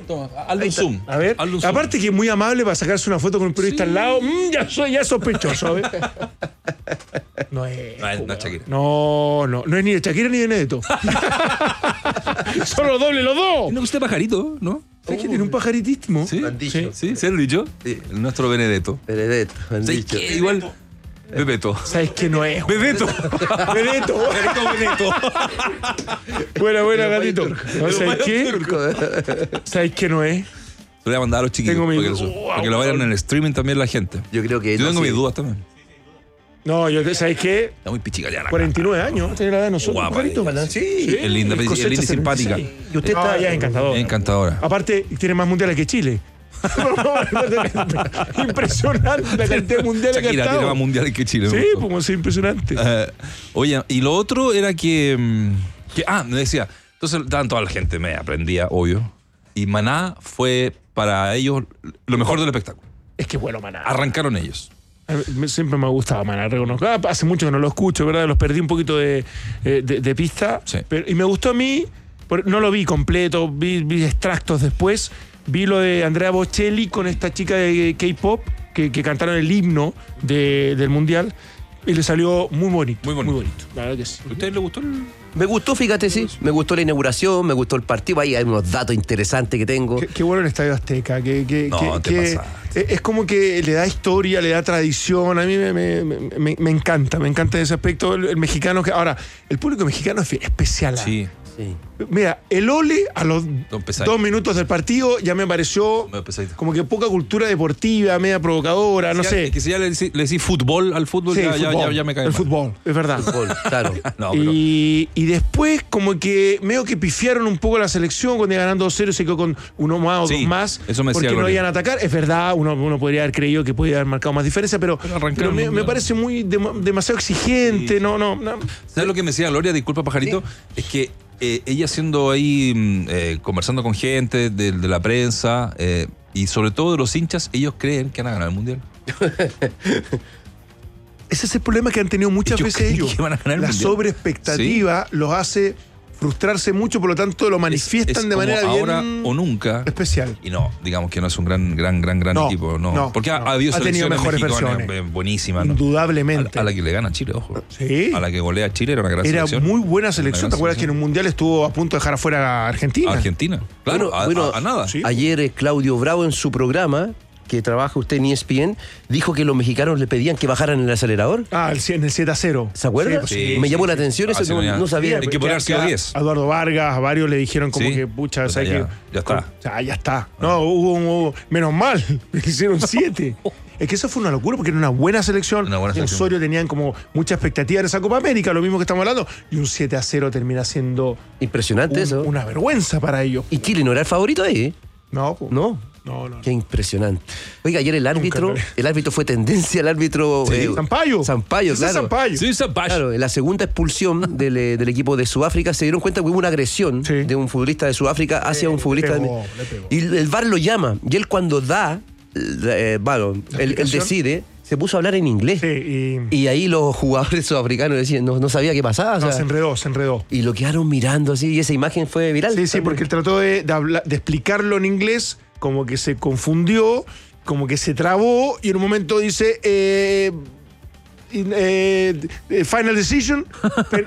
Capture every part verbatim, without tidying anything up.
Toma, hazle un zoom. A ver, hazle un zoom. aparte que es muy amable para sacarse una foto con un periodista Sí. al lado. Mm, ya soy ya sospechoso, a ver. No es. No es- no es Shakira. No, no, no es ni de Shakira ni de Benedetto. Son los dobles los dos. ¿No usted pajarito, no? ¿Sabes que tiene un pajaritísimo? Sí, Me han dicho. sí, ¿se lo he dicho? Sí. El nuestro Benedetto. Benedetto, me han ¿Sabes dicho. qué? Igual. Bebeto. ¿Sabes que no es? Bebeto. Benedetto. Bebeto. Buena, buena, gatito. ¿No sabes qué? ¿Sabes que no es? Se lo voy a mandar a los chiquitos Tengo mi- para que, lo, Wow, para que lo vayan wow. en el streaming también la gente. Yo creo que Yo no, tengo sí. mis dudas también. No, yo, ¿sabes qué? Está muy pichicallana. cuarenta y nueve años, tiene la edad de nosotros. Guapa pajarito. ella, Sí. Es linda, es cosecha linda y simpática. setenta y seis. Y usted No, está- ella es encantadora. Es encantadora. Aparte, tiene más mundiales que Chile. Impresionante la cantidad de mundiales que ha Shakira estado. tiene más mundiales que Chile. me Sí, gustó. pues es impresionante. Eh, oye, y lo otro era que, mm, que. Ah, me decía. Entonces, estaban toda la gente, me aprendía, obvio. Y Maná fue para ellos lo mejor del espectáculo. Es que bueno, Maná. Arrancaron ellos. A mí me- Siempre me ha gustado Maná, reconozco. Ah, hace mucho que no lo escucho, ¿verdad? Los perdí un poquito de, eh, de, de pista. Sí. Pero- y me gustó a mí, por- no lo vi completo, vi, vi extractos después. Vi lo de Andrea Bocelli con esta chica de K-pop que, que cantaron el himno de- del mundial. Y le salió muy bonito. Muy bonito. La verdad que sí. ¿A ustedes les gustó el.? Me gustó, fíjate, sí. Me gustó la inauguración, me gustó el partido. Ahí hay unos datos interesantes que tengo. Qué, qué bueno el Estadio Azteca. Que, que, No, que- te que pasaste. es como que le da historia, le da tradición. A mí me, me- me- me encanta, me encanta ese aspecto. El, el mexicano que. Ahora, el público mexicano es especial. ¿ah? Sí. Sí. Mira, el Ole a los Don Pesadilla. dos minutos del partido ya me pareció Medio pesadito. como que poca cultura deportiva, media provocadora, no Si ya- sé. Es que si ya le decís, le decís fútbol al fútbol, Sí, ya, ya- fútbol, ya- ya me cae el mal. fútbol, es verdad. Fútbol, claro. No, pero. Y, y después como que medio que pifiaron un poco la selección cuando iban ganando dos cero, se quedó con uno más o Sí, dos más eso me decía porque no Gloria. iban a atacar. Es verdad, uno, uno podría haber creído que podía haber marcado más diferencia, pero, Pero arrancaron pero me, el me mundial. parece muy dem- demasiado exigente. Sí. No, no, no. ¿Sabes lo que me decía Gloria? Disculpa, pajarito. Es que eh, ella siendo ahí, mm, eh, conversando con gente de, de la prensa eh, y sobre todo de los hinchas, ellos creen que van a ganar el mundial. Ese es el problema que han tenido muchas Ellos veces creen ellos. que van a ganar el La mundial. sobreexpectativa los hace frustrarse mucho, por lo tanto lo manifiestan Es- es de como manera ahora bien o nunca. especial. Y no, digamos que no es un gran, gran, gran, gran No, equipo. No, no, porque ha, no. ha habido Ha tenido selecciones mejores mexicanas versiones. eh, buenísimas. ¿no? Indudablemente. A, a la que le gana Chile, ojo. Sí. A la que golea Chile era una gran Era selección. muy buena Una selección. gran ¿Te acuerdas que en un mundial estuvo a punto de dejar afuera a Argentina? A Argentina. Claro, Bueno, a, bueno, a- a nada. sí. Ayer eh, Claudio Bravo en su programa, que trabaja usted en E S P N, dijo que los mexicanos le pedían que bajaran el acelerador. Ah, el, en el siete a cero. ¿Se acuerda? pues Sí, Me sí, llamó la sí. atención, eso Ah, sí, no, ya. no sabía. Hay que poner haber sido diez. A Eduardo Vargas, a varios le dijeron como Sí. que, pucha, Puta, ¿sabes ya, qué? ya está. O sea, ya está. No, hubo, hubo- menos mal, le hicieron siete. Es que eso fue una locura porque era una buena selección. Una buena y en selección. Osorio tenían como mucha expectativa en esa Copa América, lo mismo que estamos hablando. Y un siete a cero termina siendo Impresionante un- eso. una vergüenza para ellos. Y Chile no era el favorito ahí, ¿eh? No, po. No. No, no. Qué impresionante. Oiga, ayer el árbitro, Nunca. el árbitro fue tendencia, el árbitro Sí, eh, Sampaio. Sampaio, Ese es claro. Sampaio. Sí, Zapash. Claro, en la segunda expulsión del, eh, del equipo de Sudáfrica se dieron cuenta que hubo una agresión Sí. de un futbolista de Sudáfrica hacia Le- un futbolista le de- pegó, le pegó. y el V A R lo llama y él cuando da, eh, bueno, él, él explicación? decide, se puso a hablar en inglés. Sí, y Y ahí los jugadores sudafricanos decían, no, no sabía qué pasaba. o no, sea, se enredó, se enredó. y lo quedaron mirando así y esa imagen fue viral. Sí, sí, porque él trató de, de hablar- de explicarlo en inglés, como que se confundió, como que se trabó, y en un momento dice, eh, in- eh, eh, final decision, pe-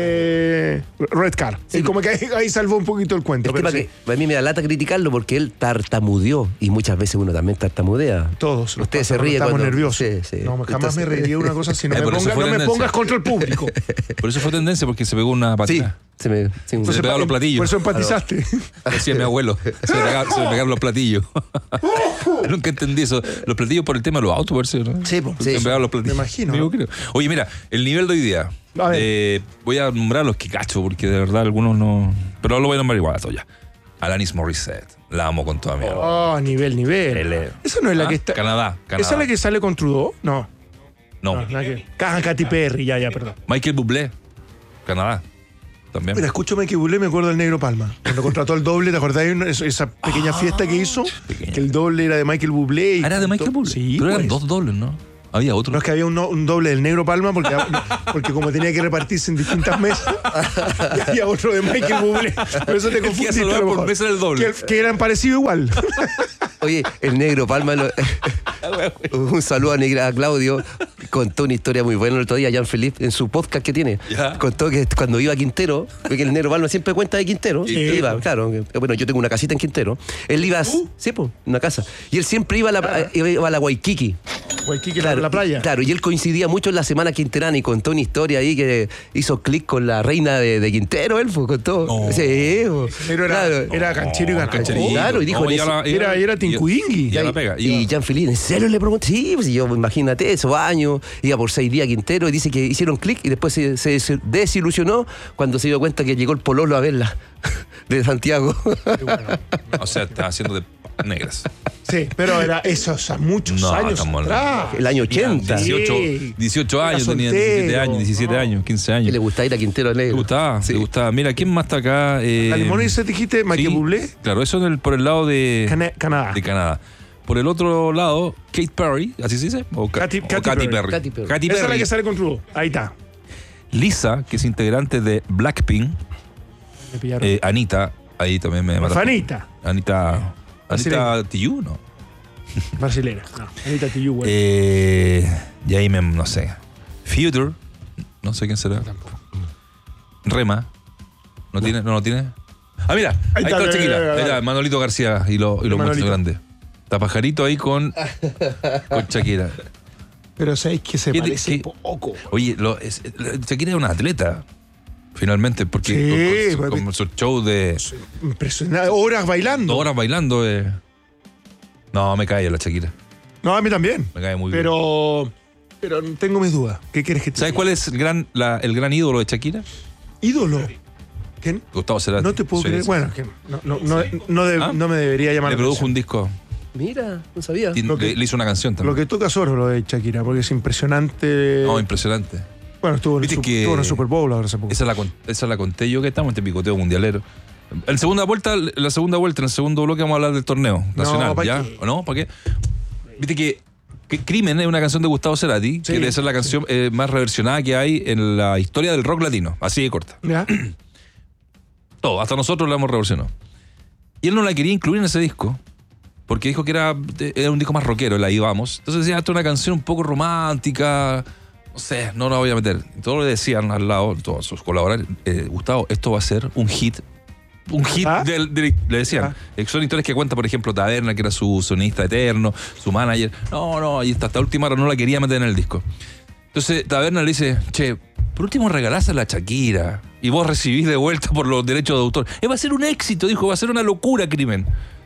eh, red card. Sí. Y como que ahí, ahí salvó un poquito el cuento. Es que pero para sí, que- a mí me da lata criticarlo porque él tartamudeó y muchas veces uno también tartamudea. todos. nos Usted pasa se cuando ríe estamos cuando- nerviosos. Sí, sí. No, jamás Entonces- me reiría de una cosa si no, Eh, me, por eso ponga- fue no me tendencia. pongas contra el público. Por eso fue tendencia, porque se pegó una Sí, patina. se me, sí, Se le pegaban los platillos. Por eso empatizaste. Decía mi abuelo. Se le pegaban, se le pegaban los platillos. Yo nunca entendí eso. Los platillos por el tema de los autos, parece, ¿no? Sí, po, Se sí. le pegaban los platillos. Me imagino, Digo, ¿no? creo. Oye, mira, el nivel de hoy día. A ver. Eh, voy a nombrar los que cacho, porque de verdad algunos no. Pero lo voy a nombrar igual a todos ya. Alanis Morissette. La amo con toda mi alma. Oh, nivel, nivel. Ele- Esa no es la Ah, que está. Canadá, Canadá. ¿Esa es la que sale con Trudeau? No. No. No, nada que. Ah, Katy Perry, ya, ya, perdón. Michael Bublé. Canadá. También. Mira, escucho a Mickey Bublé, me acuerdo del Negro Palma. Cuando contrató al doble, ¿te acordás de una- esa esa pequeña fiesta que hizo? pequeña. Que el doble era de Michael Bublé. y Ah, era de Michael cantó- Bublé. Sí, Pero eran pues. dos dobles, ¿no? Había otro. No, es que había un, no- un doble del Negro Palma porque, porque como tenía que repartirse en distintas mesas, y había otro de Michael Bublé. Por eso te El que confundiste. hace lo a lo por mejor. mesa era el doble. Que, que eran parecidos igual. Oye, el Negro Palma, lo- un saludo a, Negra, a Claudio, contó una historia muy buena el otro día, Jean-Philippe, en su podcast que tiene. Ya. Contó que cuando iba a Quintero, porque el Negro Palma siempre cuenta de Quintero, Sí. iba, claro, que- bueno, yo tengo una casita en Quintero, él iba, a- sí, pues, una casa, y él siempre iba a la, a- iba a la Waikiki. Waikiki, la, la playa. Claro, y él coincidía mucho en la semana quinterana y contó una historia ahí que hizo clic con la reina de, de Quintero, él pues, contó. No. Sí, pues, Pero era, claro. era canchero y ganador. Cancherito. Claro, y dijo No, en ya ese- la- Era- era Tincuingui. Y ya la pega. Y iba- Jean-Philippe, ¿en serio le pregunté? Sí, pues yo, imagínate, esos años, iba por seis días a Quintero y dice que hicieron clic y después se, se- se desilusionó cuando se dio cuenta que llegó el pololo a verla de Santiago. O sea, estaba haciendo de negras. Sí, pero era eso, o sea, muchos No, años estamos atrás. El año ochenta. Sí. dieciocho, dieciocho Era años, tenía soltero. diecisiete años, diecisiete No. años, quince Que años. le gustaba ir a Quintero ¿Te Negro. gustaba? Sí. ¿Te gustaba? Mira, ¿quién más está acá? Eh, La Limonice dijiste, Michael sí, Bublé, Claro, eso en el- por el lado de, Cana- Canadá. de Canadá. Por el otro lado, Kate Perry, ¿así se dice? O, Ka- Katy- o Katy Katy Perry. Perry. Katy Perry. Katy Esa es la Perry. que sale con True. Ahí está. Lisa, que es integrante de Blackpink. Me pillaron. Eh, Anita, ahí también me mataste. Fanita. Anita. Brasileña. Anita Tijoux, ¿no? Brasilera. No, Anita Tijoux, güey. Eh, y ahí me, no sé. Future, no sé quién será. Rema, ¿no tiene? ¿No lo tiene? Ah, mira, ahí, Ahí está, está, el Shakira. mira, mira, Ahí está, mira. Manolito García y, lo, y los Manolito. monstruos grandes. Está Pajarito ahí con, con Shakira. Pero sabéis que se ¿Qué- parece qué- poco. Oye, lo, es, Shakira es una atleta, finalmente, porque Sí, con, con- porque- con su show de Impresionante. Horas bailando. dos horas bailando. eh. No, me cae la Shakira. No, a mí también. Me cae muy bien. Pero. Pero tengo mis dudas. ¿Qué quieres que te ¿Sabes diga? cuál es el gran, la- el gran ídolo de Shakira? Ídolo. ¿Quién? Gustavo Cerati. No te puedo Sí, creer. sí. Bueno, que no, no, no, no, de- ¿Ah? no me debería llamar Le la produjo atención. un disco. Mira, no sabía. Tiene- Lo que- le, le hizo una canción también. Lo que toca es oro lo de Shakira, porque es impresionante. No, impresionante. Bueno, estuvo en, el, Viste Sup- que- estuvo en el Super Bowl ahora hace poco. Esa la, con- esa la conté yo que estamos en este picoteo mundialero. En segunda vuelta, la segunda vuelta, en el segundo bloque vamos a hablar del torneo nacional, ¿pa' ¿ya? qué? ¿O no? ¿Para qué? Viste que, que Crimen es una canción de Gustavo Cerati, Sí, que debe ser la canción eh, más reversionada que hay en la historia del rock latino. Así de corta. ¿Ya? Todo, hasta nosotros la hemos reversionado. Y él no la quería incluir en ese disco, porque dijo que era, era un disco más rockero, la íbamos. Entonces decía, esta es una canción un poco romántica, no sé, no la voy a meter. Y todos le decían al lado, todos sus colaboradores, eh, Gustavo, esto va a ser un hit. Un hit, ¿Ah? del, del- le decían. ¿Ah? Eh, Son historias que cuenta, por ejemplo, Taberna, que era su sonista eterno, su manager. No, no, y hasta, hasta última hora no la quería meter en el disco. Entonces Taberna le dice, che, por último regalás a la Shakira y vos recibís de vuelta por los derechos de autor. Eh, va a ser un éxito, dijo, va a ser una locura, Crimen.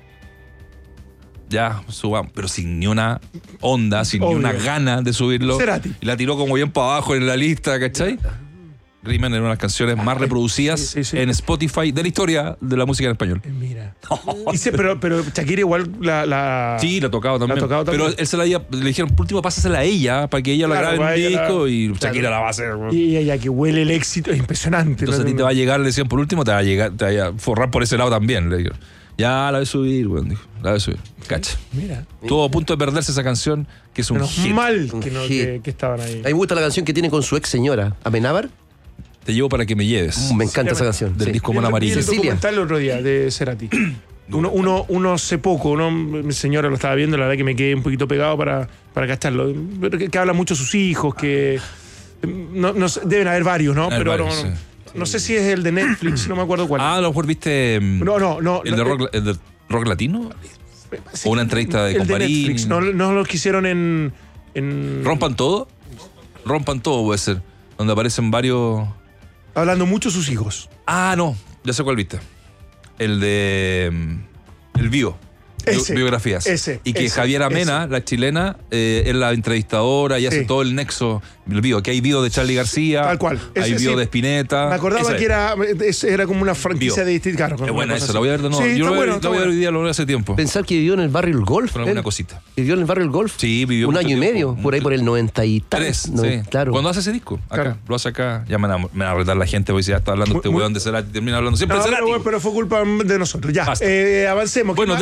Ya, subamos, pero sin ni una onda, sin Obvio. ni una gana de subirlo. Cerati. Y la tiró como bien para abajo en la lista, ¿cachai? Crimen era una de las canciones más reproducidas sí, sí, sí. en Spotify de la historia de la música en español. Eh, Mira. Dice, pero, pero Shakira igual la. la Sí, la ha tocado también. La ha tocado también. Pero él se la había- le dijeron, por último, pásasela a ella para que ella la Claro, grabe en para un ella la- disco y claro. Shakira la va a hacer. güey. Y ella que huele el éxito, es impresionante. Entonces a ti te va a llegar, le decían, por último, te va a llegar, te va a forrar por ese lado también. Le digo. Ya la voy a subir, güey. Dijo, la voy a subir. Cacha. Mira. Estuvo a punto de perderse esa canción, que es un Menos hit. mal Un que, no, hit. que, que estaban ahí. A mí me gusta la canción que tiene con su ex señora, Amenábar. Te llevo para que me lleves. Me encanta Sí, esa canción. del sí. disco Mona Vi el- Amarilla. vi el Cecilia. documental el otro día de Cerati. Uno, uno, uno hace poco, uno, mi señora lo estaba viendo, la verdad que me quedé un poquito pegado para, para cacharlo. Pero que, que habla mucho de sus hijos, que no, no sé, deben haber varios, ¿no? Haber Pero varios, no, no, sí. no sé si es el de Netflix, no me acuerdo cuál. Ah, a lo mejor viste mm, no, no, no. el, no, de rock, el de rock latino. sí, o una entrevista de el de Comparín. Netflix, no, no lo quisieron en, en Rompan todo. Rompan todo puede ser. Donde aparecen varios. hablando mucho de sus hijos. Ah, no, ya sé cuál viste. El de. mm, El Bio. Bio- Ese, biografías. ese, y que ese, Javiera Mena, la chilena, eh, es la entrevistadora y hace Sí. todo el nexo. El Bio, que hay Bio de Charlie García. Tal cual. Hay Ese Bio sí. de Spinetta. Me acordaba Esa que es. era, es- era como una franquicia Bio. de distintos. Claro, Es una buena cosa esa, así. la voy a ver de nuevo. Sí, Yo está lo voy a bueno, ver- está la voy a ver bueno. hoy día, lo veo hace tiempo. Pensar que vivió en el barrio El Golf. Con alguna él. cosita. ¿Vivió en el barrio El Golf? Sí, vivió Un mucho año y tiempo, medio, por ahí mucho- por el noventa y tal. Tres, no, sí. Claro. ¿Cuándo hace ese disco? Acá. Claro. Lo hace acá. Ya me van a, me van a retar la gente, porque si ya está hablando Muy- este muy- weón de Cerati, termina hablando siempre No, de pero, Cerati. bueno, pero fue culpa de nosotros. Ya, Basta. eh, avancemos. ¿Qué, Bueno, más? del- ¿Qué otro de- artista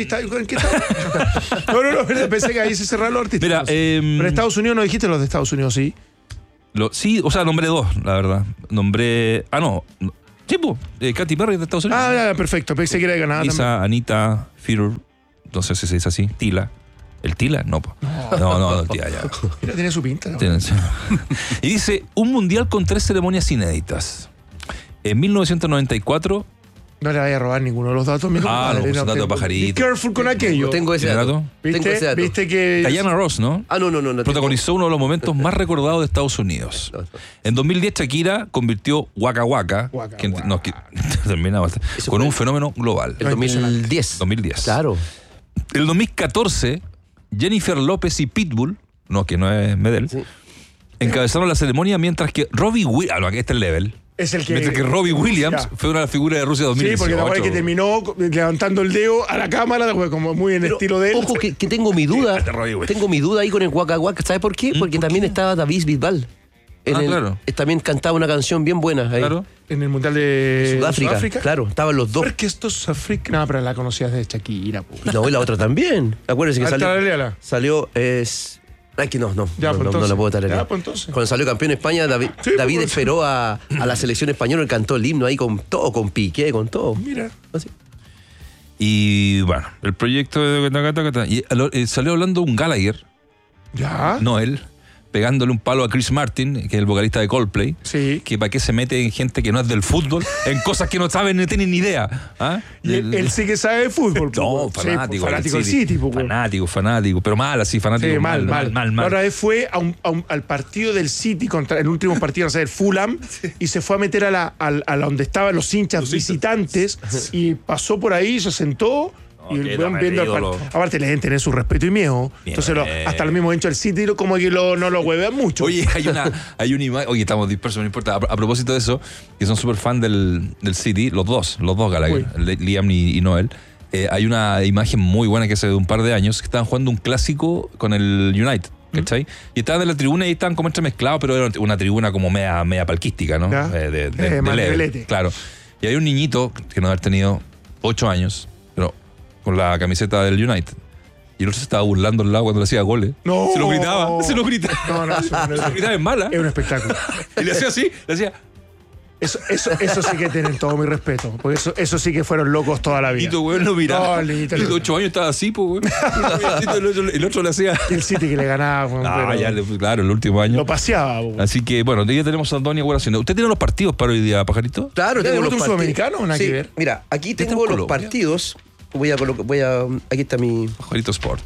artistas. ¿En qué estaba? No, no, no, pensé que ahí se cerraron los artistas. Mira, No sé. eh, Pero en Estados Unidos no dijiste los de Estados Unidos, ¿sí? Lo, sí, o sea, nombré dos, la verdad. Nombré. Ah, no. Sí, pues. Eh, Katy Perry de Estados Unidos. Ah, ya, perfecto. Pensé que era de Canadá también. Lisa, Anita, Fear. No sé si se dice así. Tila. ¿El Tila? No, po. No, no, no, tía, ya. Mira, tiene su pinta, ¿no? Tienen- Y dice: un mundial con tres ceremonias inéditas. En mil novecientos noventa y cuatro. No le vaya a robar ninguno de los datos, mi Ah, compadre. no, pues, dato te- pajarito. Be careful con aquello. Tengo ese ¿Tiene dato. dato? Tengo ese ¿Viste? dato. ¿Viste que Diana Ross, ¿no? Ah, no, no, no. no Protagonizó uno de los momentos más recordados de Estados Unidos. No, no. En dos mil diez, Shakira convirtió Waka Waka, Waka que, Waka. no, que- terminaba, Eso con fue- un fenómeno global. El dos mil diez. dos mil diez. Claro. En el dos mil catorce, Jennifer López y Pitbull, no, que no es Medel, Sí. encabezaron la ceremonia mientras que Robbie Williams, ah, no, aquí está el level, es el que. mientras que Robbie Williams Ya. fue una de las figuras de Rusia dos mil Sí, dieciocho. porque la verdad es que terminó levantando el dedo a la cámara, como muy en el Pero, estilo de él. Ojo, que, que tengo mi duda. Te rollo, güey. Tengo mi duda ahí con el Waka Waka. ¿Sabes por qué? Porque también estaba David Bisbal. En Ah, el- claro. eh, También cantaba una canción bien buena ahí. Claro. En el Mundial de Sudáfrica, claro, estaban los dos. Porque esto es África. No, pero la conocías de Shakira. po. Y no, y la otra también. Acuérdense que Ah, salió. tarareala. Salió. Es. Ay, que no, no. Ya, no, pues no, no entonces. la puedo tararear. Ya, pues entonces. Cuando salió campeón España, David, Sí, David pues, esperó a, a la selección española y cantó el himno ahí con todo, con Piqué, con todo. Mira. Así. Y bueno, el proyecto de... Y eh, salió hablando un Gallagher, Ya. no él, pegándole un palo a Chris Martin, que es el vocalista de Coldplay. Sí. Que para qué se mete en gente que no es del fútbol, en cosas que no saben ni tienen ni idea. ¿Ah? Y él, él sí que sabe de fútbol. po, No, weón. Sí, fanático. po, fanático del City. po, weón. fanático, fanático. Pero mal, así, fanático. Sí, mal, mal. mal, mal. La otra vez fue a un- a un- al partido del City contra el último partido, o sea, el Fulham, y se fue a meter a la, a, a la donde estaban los hinchas visitantes y pasó por ahí, se sentó. No, y qué el weón viendo el ídolo. partido. Aparte, le deben tener su respeto y miedo. Bien. Entonces, lo- hasta los mismos hinchas del City, lo- como que lo- no lo huevean mucho. Oye, hay una, hay una imagen. Oye, estamos dispersos, no importa. A, a propósito de eso, que son súper fan del, del City, los dos, los dos Gallagher, Uy. Liam y, y Noel. Eh, hay una imagen muy buena que hace de un par de años que estaban jugando un clásico con el United. ¿Cachai? Y estaban en la tribuna y estaban como entremezclados, pero era una tribuna como media, media palquística, ¿no? Ya. Eh, de, de, Eh, de más level, nivelete. claro. Y hay un niñito que no debe haber tenido ocho años, pero con la camiseta del United. Y el otro se estaba burlando al lado cuando le hacía goles. No. Se lo gritaba, se lo gritaba. No, no, eso no es- Se lo gritaba en mala. es un espectáculo. Y le hacía así, le hacía. Eso, eso, eso sí que tienen todo mi respeto. Porque eso, eso sí que fueron locos toda la vida. Lito, weón, lo miraba. No, Lito, Lito, Lito. ocho años estaba así, pues, weón. Lito, el, otro, el otro le hacía. El City que le ganaba. weón, Ah, pero ya, le- claro, el último año. Lo paseaba. weón. Así que, bueno, ya tenemos a Antonio Agüera haciendo. ¿Usted tiene los partidos para hoy día, Pajarito? Claro, ¿Ya tengo los debuta un partidos. sudamericano o nada Sí, que ver? mira, aquí Está en tengo los Colombia. partidos. Voy a colocar, voy a. Aquí está mi. Pajarito Sport.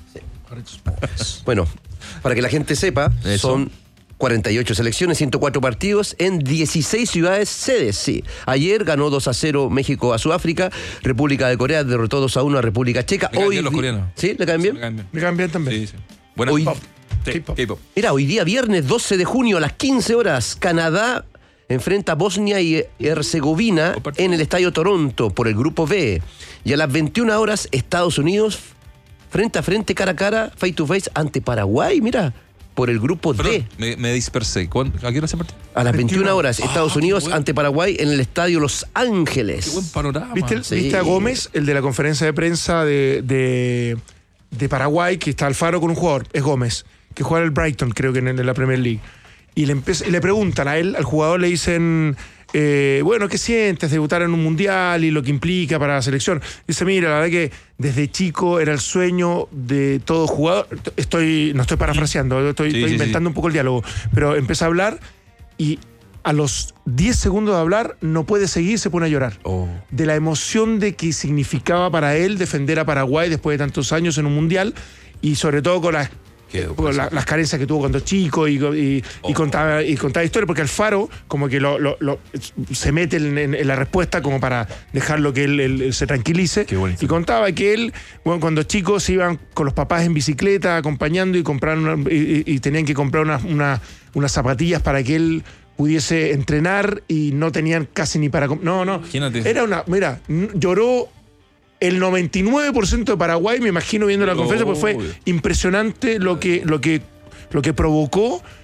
Bueno, para que la gente sepa, Eso. son cuarenta y ocho selecciones, ciento cuatro partidos en dieciséis ciudades sedes, sí. Ayer ganó dos a cero México a Sudáfrica, República de Corea derrotó dos a uno a República Checa. Me caen Hoy bien los di- coreanos. ¿Sí? ¿Le caen bien? Me caen bien. Me cambian también. Sí, sí. Buena Hoy- Pop. Sí, K-pop. K-pop. Mira, hoy día viernes doce de junio a las quince horas, Canadá enfrenta a Bosnia y Herzegovina Buen partido. en el Estadio Toronto por el Grupo B. Y a las veintiuna horas, Estados Unidos frente a frente, cara a cara, face to face ante Paraguay, mira, por el Grupo D. Perdón, me, me dispersé. ¿Cuándo- ¿A qué hora se partió? A las veintiuna horas, Ah, Estados qué Unidos bueno. ante Paraguay en el Estadio Los Ángeles. Qué buen panorama. ¿Viste, el- Sí. ¿Viste a Gómez, el de la conferencia de prensa de, de, de Paraguay, que está Alfaro con un jugador? Es Gómez, que juega en el Brighton, creo que en, en la Premier League. Y le, empe- y le preguntan a él, al jugador le dicen, eh, bueno, ¿qué sientes debutar en un mundial y lo que implica para la selección? Dice, mira, la verdad que desde chico era el sueño de todo jugador. Estoy, no estoy parafraseando, estoy, Sí, estoy sí, inventando sí. un poco el diálogo, pero empieza a hablar y a los diez segundos de hablar no puede seguir, se pone a llorar Oh. de la emoción de que significaba para él defender a Paraguay después de tantos años en un mundial y sobre todo con las, Qué con la- las carencias que tuvo cuando chico y, y, y Oh. contaba, y contaba historias, porque Alfaro como que lo, lo- lo- se mete en, en- en la respuesta como para dejarlo que él, él- él se tranquilice. Qué bonito. Y contaba que él, bueno, cuando chicos se iban con los papás en bicicleta acompañando y, compraron una- y, y- y tenían que comprar unas, una- unas zapatillas para que él pudiese entrenar y no tenían casi ni para... com- No, no. Imagínate. Era una... Mira, n- lloró el noventa y nueve por ciento de Paraguay, me imagino viendo la conferencia, porque fue Uy. impresionante lo que, lo que, lo que provocó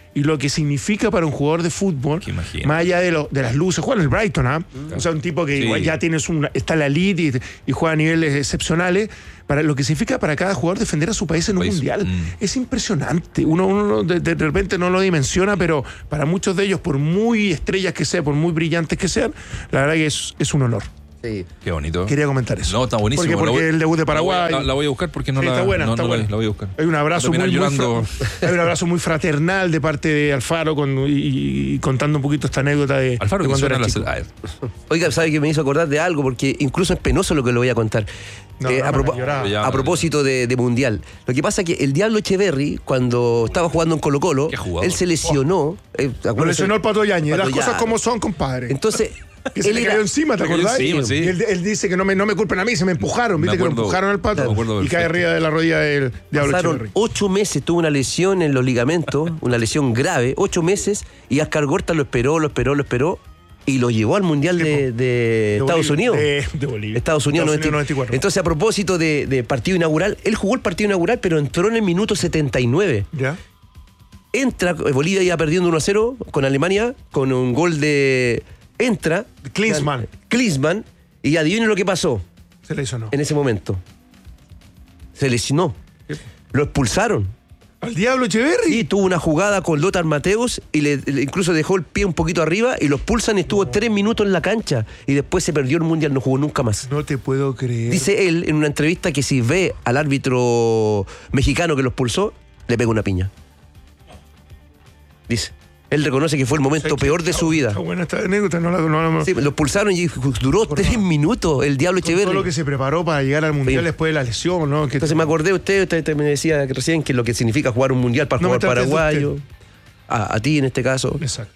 y lo que significa para un jugador de fútbol, más allá de, lo, de las luces, juega en el Brighton, ¿ah? ¿eh? O sea, un tipo que sí. igual ya tienes una, está en la elite y, y juega a niveles excepcionales, para lo que significa para cada jugador defender a su país en un país. mundial. Mm. Es impresionante. Uno, uno de, de repente no lo dimensiona, pero para muchos de ellos, por muy estrellas que sean, por muy brillantes que sean, la verdad que es, es un honor. Sí. Qué bonito. Quería comentar eso. No, está buenísimo. Porque, porque voy, el debut de Paraguay. La voy, la, la voy a buscar porque no sí, la está buena, no, está no buena. La, la voy a buscar. Hay un abrazo muy, muy llorando. Hay un abrazo muy fraternal de parte de Alfaro con, y, y contando un poquito esta anécdota de, Alfaro, de que cuando era la chico. Oiga, ¿sabe que me hizo acordar de algo? Porque incluso es penoso lo que le voy a contar. No, eh, no, a, propo no, a propósito de, de Mundial. Lo que pasa es que el Diablo Echeverri, cuando estaba jugando en Colo Colo, él se lesionó. Oh. Eh, Lo lesionó el Pato Yañez. Las Pato cosas Yañez. como son, compadre. Entonces... Que se él le era, cayó encima, ¿te acordás? Encima, sí. Y él, él dice que no me, no me culpen a mí, se me empujaron. ¿Viste? Me acuerdo, que lo empujaron al Pato claro, y cae arriba de la rodilla del Diablo Pasaron Echeverri. ocho meses, tuvo una lesión en los ligamentos, una lesión grave, ocho meses, y Ascar Gorta lo esperó, lo esperó, lo esperó, y lo llevó al Mundial de, de, de Estados Bolivia, Unidos. De, de Bolivia. Estados Unidos, Estados Unidos noventa y cuatro. noventa y cuatro. Entonces, a propósito de, de partido inaugural, él jugó el partido inaugural, pero entró en el minuto setenta y nueve. ¿Ya? Entra, Bolivia iba perdiendo uno a cero con Alemania, con un gol de... Entra... Klinsmann. Klinsmann, y adivinen lo que pasó. Se lesionó. En ese momento. Se lesionó. ¿Qué? Lo expulsaron. ¿Al Diablo Echeverri? Sí, tuvo una jugada con Lothar Mateus y le, le- incluso dejó el pie un poquito arriba y lo expulsan y estuvo no. tres minutos en la cancha y después se perdió el Mundial, no jugó nunca más. No te puedo creer. Dice él en una entrevista que si ve al árbitro mexicano que lo expulsó, le pega una piña. Dice. Él reconoce que fue el momento peor de su vida. Está buena esta anécdota, no la no, no, Sí, lo expulsaron y duró Por tres nada. minutos el Diablo Todo Echeverri. lo que se preparó para llegar al Mundial Sí. después de la lesión, ¿no? Que Entonces me acordé de usted, usted, usted me decía que recién que lo que significa jugar un Mundial para No me jugar trates de paraguayo. usted. A, a ti en este caso. Exacto.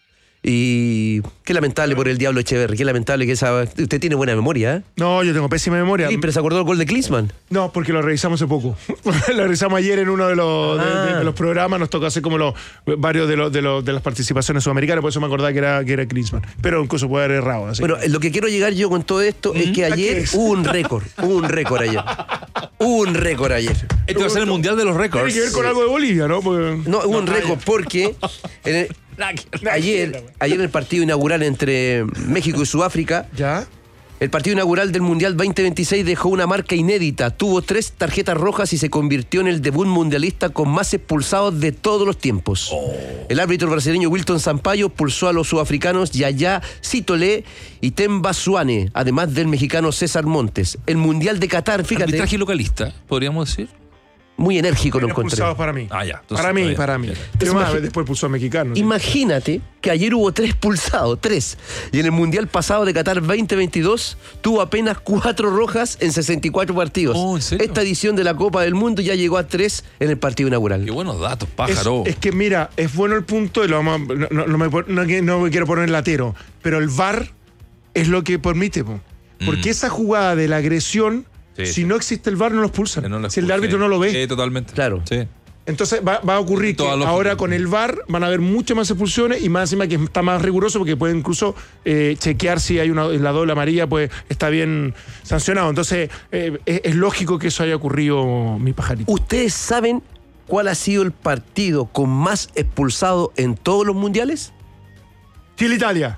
Y qué lamentable por el Diablo Echeverri, qué lamentable que esa... Usted tiene buena memoria, ¿eh? No, yo tengo pésima memoria. Sí, pero se acordó del gol de Klinsmann. No, porque lo revisamos hace poco. Lo revisamos ayer en uno de los, de, de- de los programas. Nos tocó hacer como los varios de, los, de, los, de las participaciones sudamericanas. Por eso me acordaba que era, que era Klinsmann. Pero incluso puede haber errado. Así. Bueno, lo que quiero llegar yo con todo esto es que ¿A ayer qué es? hubo un récord, hubo un récord ayer. Hubo un récord ayer. Este va a ser el Mundial de los Tiene récords. que ver con algo de Bolivia, ¿no? Porque- No, hubo un No, récord porque en el- ayer, ayer en el partido inaugural entre México y Sudáfrica, ¿Ya? el partido inaugural del Mundial veinte veintiséis dejó una marca inédita. Tuvo tres tarjetas rojas y se convirtió en el debut mundialista con más expulsados de todos los tiempos. Oh. El árbitro brasileño Wilton Sampaio expulsó a los sudafricanos Yaya Sitole y Temba Suane, además del mexicano César Montes. El Mundial de Qatar, fíjate, Arbitraje localista, podríamos decir. muy enérgico lo Menos encontré. pulsados para mí. Ah, ya. Entonces, para mí, está bien. para mí. Bien. Pero más, Imagi- después pulsó a mexicano. ¿sí? Imagínate que ayer hubo tres pulsados, tres. Y en el Mundial pasado de Qatar veinte veintidós tuvo apenas cuatro rojas en sesenta y cuatro partidos. Oh, ¿en serio? Esta edición de la Copa del Mundo ya llegó a tres en el partido inaugural. Qué buenos datos, Es, pájaro. es que mira, es bueno el punto y lo vamos a- no, no- no me, pon- no que- no me quiero poner latero, pero el V A R es lo que permite, po. Porque Mm. esa jugada de la agresión, Sí, si sí. no existe el V A R no lo expulsan. Que no lo si el expulse. árbitro no lo ve. Sí, totalmente. Claro. Sí. Entonces va, va a ocurrir que Toda lógica. ahora con el V A R van a haber muchas más expulsiones y más encima que está más riguroso porque puede incluso eh, chequear si hay una la doble amarilla, pues está bien sancionado. Entonces eh, es, es lógico que eso haya ocurrido, mi pajarito. ¿Ustedes saben cuál ha sido el partido con más expulsados en todos los mundiales? Chile-Italia.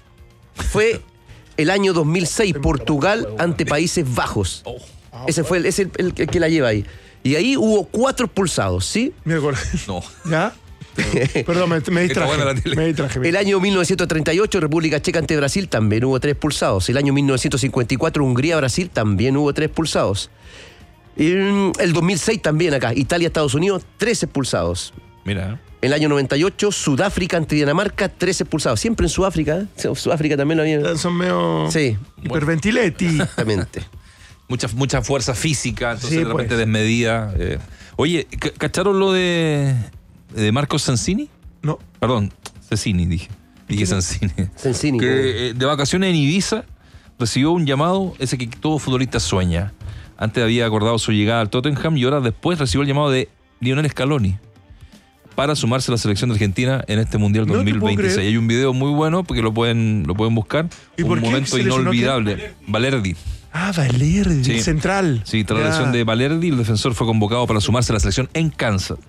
Fue el año dos mil seis, Portugal ante Países Bajos. Oh. Ese fue el, ese el, el- el que la lleva ahí. Y ahí hubo cuatro expulsados, ¿sí? Miércoles. No. ¿Ya? Perdón, me, me distraje. buena la tele. Me distraje. El año mil novecientos treinta y ocho, República Checa ante Brasil, también hubo tres expulsados. El año mil novecientos cincuenta y cuatro, Hungría-Brasil, también hubo tres expulsados. Y, mm, el dos mil seis también acá, Italia-Estados Unidos, tres expulsados. Mira. El año noventa y ocho, Sudáfrica ante Dinamarca, tres expulsados. Siempre en Sudáfrica, ¿eh? Sudáfrica también lo había... Son medio Sí, hiperventiletti. exactamente. Mucha, mucha fuerza física, entonces Sí, de repente pues. desmedida. eh. Oye, ¿ca- ¿cacharon lo de, de Marcos Sansini? No. Perdón, Cecchini dije. Dije Sansini. Sencini. Que eh, de vacaciones en Ibiza recibió un llamado, ese que todo futbolista sueña. Antes había acordado su llegada al Tottenham y horas después recibió el llamado de Lionel Scaloni para sumarse a la selección de Argentina en este Mundial No te dos mil puedo veintiséis. creer. Hay un video muy bueno porque lo pueden, lo pueden buscar. ¿Y un por qué momento se lesionó inolvidable. Valerdi. Ah, Valerdi, Sí. central. Sí, tras la Ya. lesión de Valerdi, el defensor fue convocado para sumarse a la selección en Kansas.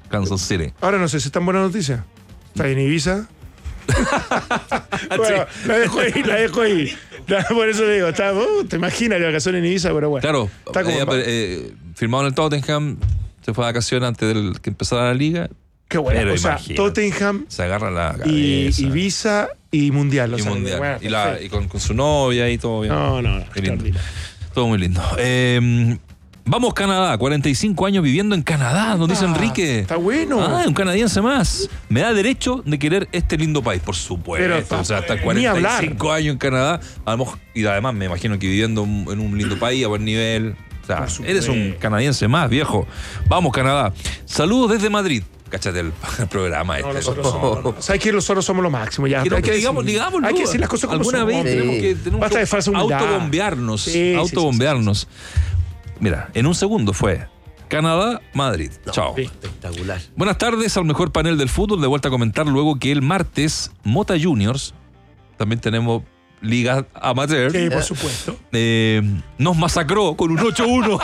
Kansas City. Ahora no sé si es tan buena noticia. ¿Está en Ibiza? Bueno, la dejo ahí, la dejo ahí. Por eso digo, está, uh, te imaginas la vacación en Ibiza, pero bueno. Claro, Está como- ella, eh, firmado en el Tottenham, se fue de vacaciones antes de que empezara la liga. Qué bueno. Pero O sea, imagínate. Tottenham Se agarra la cabeza. y Ibiza y Mundial. o Y sea, mundial. bueno, y la- perfecto. y con, con su novia y todo bien. No, no, no. Qué lindo. extraordinario. Todo muy lindo. Eh, vamos, Canadá. cuarenta y cinco años viviendo en Canadá, nos dice Ah, Enrique. está bueno. Ah, un canadiense más. Me da derecho de querer este lindo país, por supuesto. Pero, o sea, hasta ni cuarenta y hablar. cinco años en Canadá. A lo mejor- y además me imagino que viviendo un- en un lindo país a buen nivel. O sea, Por supuesto. eres un canadiense más, viejo. Vamos, Canadá. Saludos desde Madrid. Cáchate el, el programa No, este. nosotros somos, ¿sabes qué? Nosotros somos lo máximo. Ya, Que no, hay que digamos, decir- digámoslo. Hay que decir las cosas como Alguna son. vez tenemos Sí. que, tenemos Basta que de falsa humildad. autobombearnos. Sí, sí, sí, autobombearnos. Mira, en un segundo fue Canadá, Madrid. Chao. Sí. Espectacular. Buenas tardes al mejor panel del fútbol. De vuelta a comentar luego que el martes Mota Juniors, también tenemos Liga Amateur, Sí, por supuesto. eh, nos masacró con un ocho uno.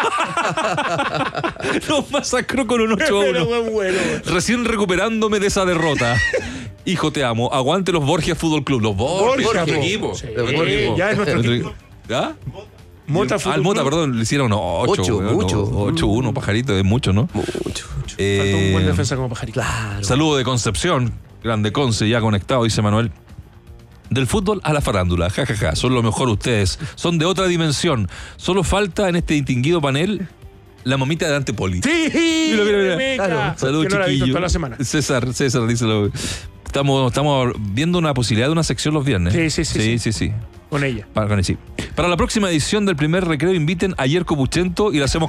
Nos masacró con un ocho Pero uno. bueno, bueno. Recién recuperándome de esa derrota. Hijo, te amo. Aguante los Borgia Fútbol Club. Los Borgia, Borgia, nuestro po. equipo. Sí, Nuestro equipo. ya es nuestro equipo. ¿Ya? Mota ah, el Fútbol Mota, Club. perdón, le hicieron ocho. Ocho, mucho. ocho uno, pajarito, es mucho, ¿no? Mucho. Eh, Faltó un buen defensa como pajarito. Claro. Saludo de Concepción, grande Conce, ya conectado, dice Manuel. Del fútbol a la farándula, jajaja, ja, ja. Son lo mejor ustedes, son de otra dimensión. Solo falta en este distinguido panel la mamita de Antepoli. Sí, Mira, mira, mira. Rebeca. Claro. Saludos, Que no la he visto chiquillo. toda la semana. César, César, díselo. Estamos, estamos viendo una posibilidad de una sección los viernes. Sí, sí, sí, Sí, sí. sí, sí. Con ella. Para, con- sí. Para la próxima edición del primer recreo inviten a Yerko Puchento y la hacemos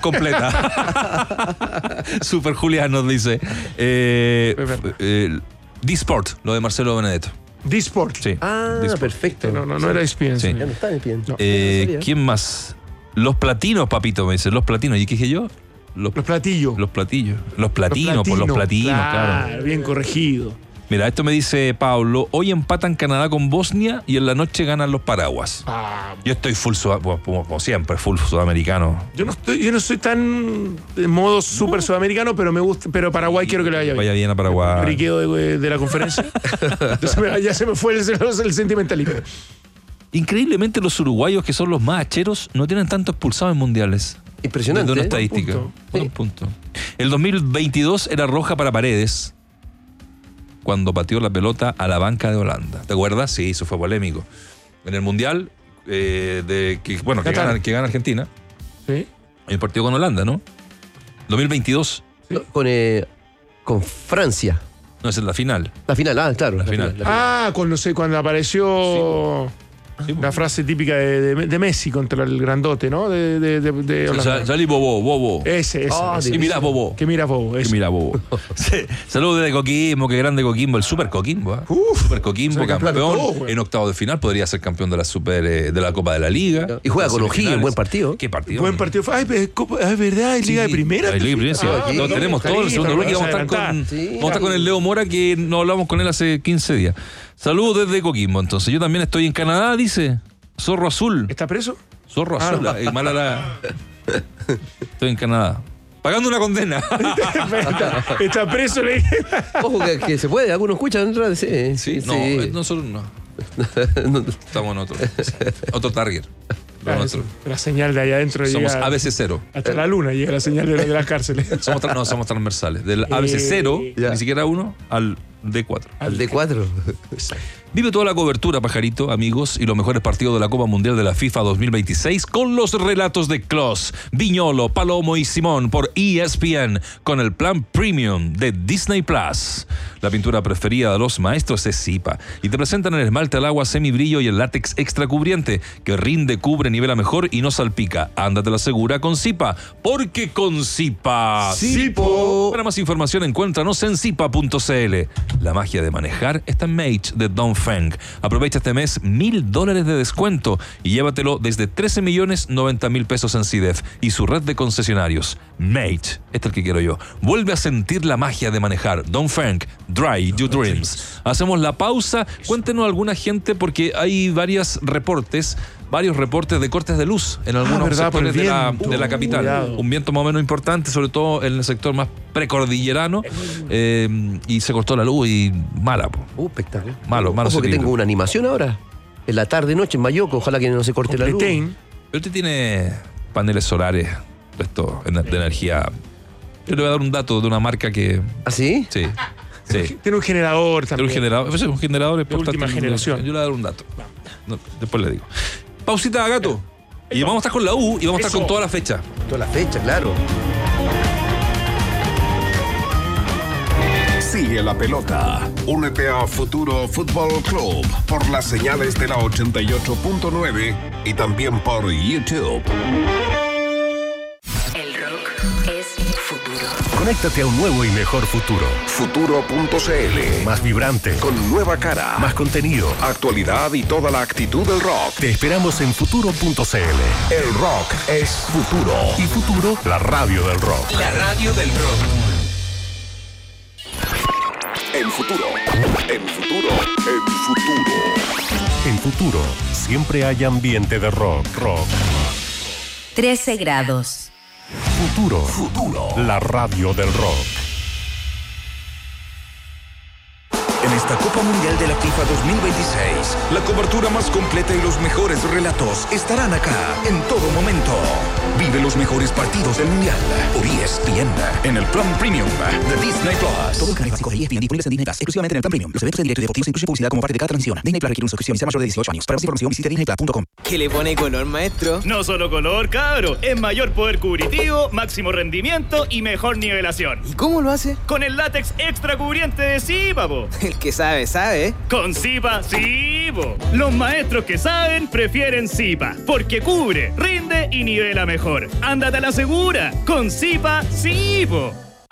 completa. Super Julián nos dice. Eh, Es verdad. eh, D-Sport, lo de Marcelo Benedetto. D-Sport. Sí. Ah, D-Sport. perfecto. No, no, no era E S P N. Sí. Ya no está bien. No. Eh, ¿Quién más? Los platinos, papito, me dice. Los platinos. ¿Y qué dije yo? Los, Los platillos. los platillos. Los platinos, por los platinos, claro. Bien corregido. Mira, esto me dice Pablo. Hoy empatan Canadá con Bosnia y en la noche ganan los Paraguas. Ah, Yo estoy full, sud- como, como siempre, full sudamericano. yo no estoy, yo no soy tan de modo súper sudamericano, pero me gusta, pero Paraguay quiero que le vaya bien. Vaya bien a Paraguay. Riqueo de, de la conferencia. Ya se me, ya se me fue el, el sentimentalismo. Increíblemente los uruguayos, que son los más hacheros, no tienen tanto expulsados en mundiales. Impresionante. De una ¿eh? estadística. punto. Buen punto. El dos mil veintidós era roja para Paredes cuando pateó la pelota a la banca de Holanda. ¿Te acuerdas? Sí, eso fue polémico. En el mundial, eh, de que, bueno, que Qatar. gana, que gana Argentina, ¿Sí? el partido con Holanda, ¿no? dos mil veintidós, No, Con, eh, con Francia. no, esa es la final. La final, ah, claro. La final. Ah, cuando, se, cuando apareció Sí, la frase típica de, de- de Messi contra el grandote, ¿no? De, de, de, de O sea, Holanda. salí bobo, bobo. Ese, ese. Ah, ese. Y mirá, bobo. Que mira, bobo. Y ese. mira, bobo. Sí. Saludos desde Coquimbo, qué grande Coquimbo, el Super Coquimbo. ¿eh? Uf, Super Coquimbo, ser campeón de campeón. todo, güey. En octavos de final podría ser campeón de la Super eh, de la Copa de la Liga. Y juega con En O'Higgins, semifinales. buen partido. ¿Qué partido? Buen partido. Ay, pero es, Copa- es verdad, hay Liga de Primera. Hay Liga de Primera, sí. Ah, No, perdón, tenemos todo el Carlito, segundo no bloque. me Vamos a estar vas a con, adelantar. Sí. vamos a estar con el Leo Mora, que no hablamos con él hace quince días. Saludos desde Coquimbo, entonces. Yo también estoy en Canadá, dice. Zorro Azul. ¿Está preso? Zorro Ah, Azul. no. eh, mala la... Estoy en Canadá. Pagando una condena. está, está preso. Le dije. Ojo que, que se puede, algunos escuchan. Sí, Sí, no, eh, nosotros no. Estamos en otro. Otro target. Lo Ah, nuestro. La señal de allá adentro Somos llega A B C cero. hasta la luna, llega la señal de, de las cárceles. Somos, tra- no, somos transversales. Del A B C cero, Ya. ni siquiera uno, al D cuatro. Al D cuatro. Vive toda la cobertura, pajarito, amigos, y los mejores partidos de la Copa Mundial de la FIFA dos mil veintiséis con los relatos de Kloss, Viñolo, Palomo y Simón por E S P N con el plan Premium de Disney Plus. La pintura preferida de los maestros es Zipa y te presentan el esmalte al agua semibrillo y el látex extra cubriente que rinde, cubre, nivela mejor y no salpica. Ándate la segura con Zipa, porque con Zipa... Zipo. Para más información encuéntranos en zipa punto c l. La magia de manejar está en Mage de Don Feng. Aprovecha este mes mil dólares de descuento y llévatelo desde trece millones noventa mil pesos en C I D E F y su red de concesionarios. Mage, este es el que quiero yo. Vuelve a sentir la magia de manejar. Don Feng, Dry Your Dreams. Hacemos la pausa. Cuéntenos alguna gente porque hay varios reportes. varios reportes de cortes de luz en algunos verdad, por el sectores de la, viento. de la capital. Cuidado. Un viento más o menos importante, sobre todo en el sector más precordillerano, eh, y se cortó la luz y mala, po. Uh, espectacular. Malo, malo Ojo que ese tengo una animación ahora. En la tarde noche en Mayoco, ojalá que no se corte la luz. Completain. Pero usted tiene paneles solares esto, de energía. Yo le voy a dar un dato de una marca que... ¿Ah, sí? Sí, sí. Tiene un generador Tiene también. un generador, pues es un generador es De última generación. Yo le voy a dar un dato. No, después le digo. Pausita, gato. Y vamos a estar con la U y vamos a estar Eso. con toda la fecha. Toda la fecha, claro. Sigue la pelota. Únete a Futuro Fútbol Club por las señales de la ochenta y ocho punto nueve y también por YouTube. El rock es futuro. Conéctate a un nuevo y mejor futuro. Futuro punto cl. Más vibrante, Con nueva cara, más contenido. actualidad y toda la actitud del rock. Te esperamos en futuro punto cl. El rock es futuro. Y Futuro, la radio del rock. La radio del rock. En futuro. En futuro. En futuro. En Futuro, siempre hay ambiente de rock. Rock. trece grados. Futuro. Futuro. La radio del rock. En esta Copa Mundial de la FIFA dos mil veintiséis, la cobertura más completa y los mejores relatos estarán acá en todo momento. Vive los mejores partidos del Mundial por E S P N en el plan premium de Disney Plus. Todos los canales básicos de E S P N disponibles en Disney Plus, exclusivamente en el plan premium. Los eventos en directo y deportivos incluyen publicidad como parte de cada transmisión. Disney Plus requiere una suscripción y sea mayor de dieciocho años. Para más información visite disney plus punto com. ¿Qué le pone color, maestro? No solo color, cabro. Es mayor poder cubritivo, máximo rendimiento y mejor nivelación. ¿Y cómo lo hace? Con el látex extra cubriente de Zipa, po. El que sabe, sabe. Con Zipa, sí, po. Los maestros que saben prefieren Zipa, porque cubre, rinde y nivela mejor. Ándate a la segura. Con Zipa, sí, po.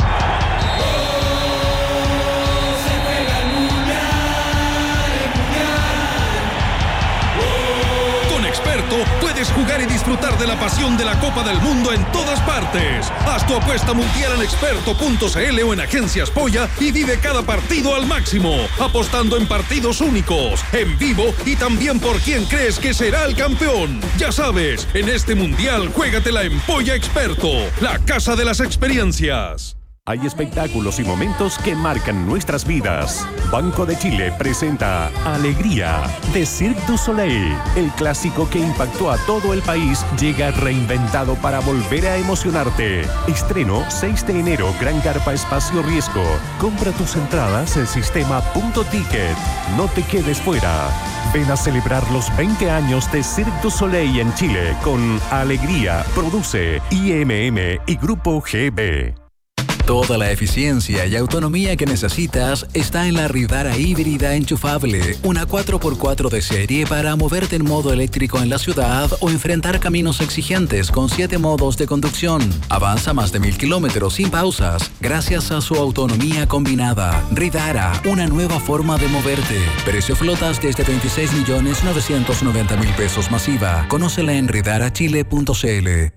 Puedes jugar y disfrutar de la pasión de la Copa del Mundo en todas partes. Haz tu apuesta mundial en experto punto cl o en Agencias Polla y vive cada partido al máximo, apostando en partidos únicos, en vivo y también por quién crees que será el campeón. Ya sabes, en este mundial juégatela en Polla Experto, la casa de las experiencias. Hay espectáculos y momentos que marcan nuestras vidas. Banco de Chile presenta Alegría de Cirque du Soleil. El clásico que impactó a todo el país llega reinventado para volver a emocionarte. Estreno seis de enero, Gran Carpa Espacio Riesgo. Compra tus entradas en sistema punto ticket. No te quedes fuera. Ven a celebrar los veinte años de Cirque du Soleil en Chile con Alegría. Produce I M M y Grupo G B. Toda la eficiencia y autonomía que necesitas está en la Ridara híbrida enchufable, una cuatro por cuatro de serie para moverte en modo eléctrico en la ciudad o enfrentar caminos exigentes con siete modos de conducción. Avanza más de mil kilómetros sin pausas gracias a su autonomía combinada. Ridara, una nueva forma de moverte. Precio flotas desde veintiséis millones novecientos noventa mil pesos masiva. Conócela en ridara chile punto cl.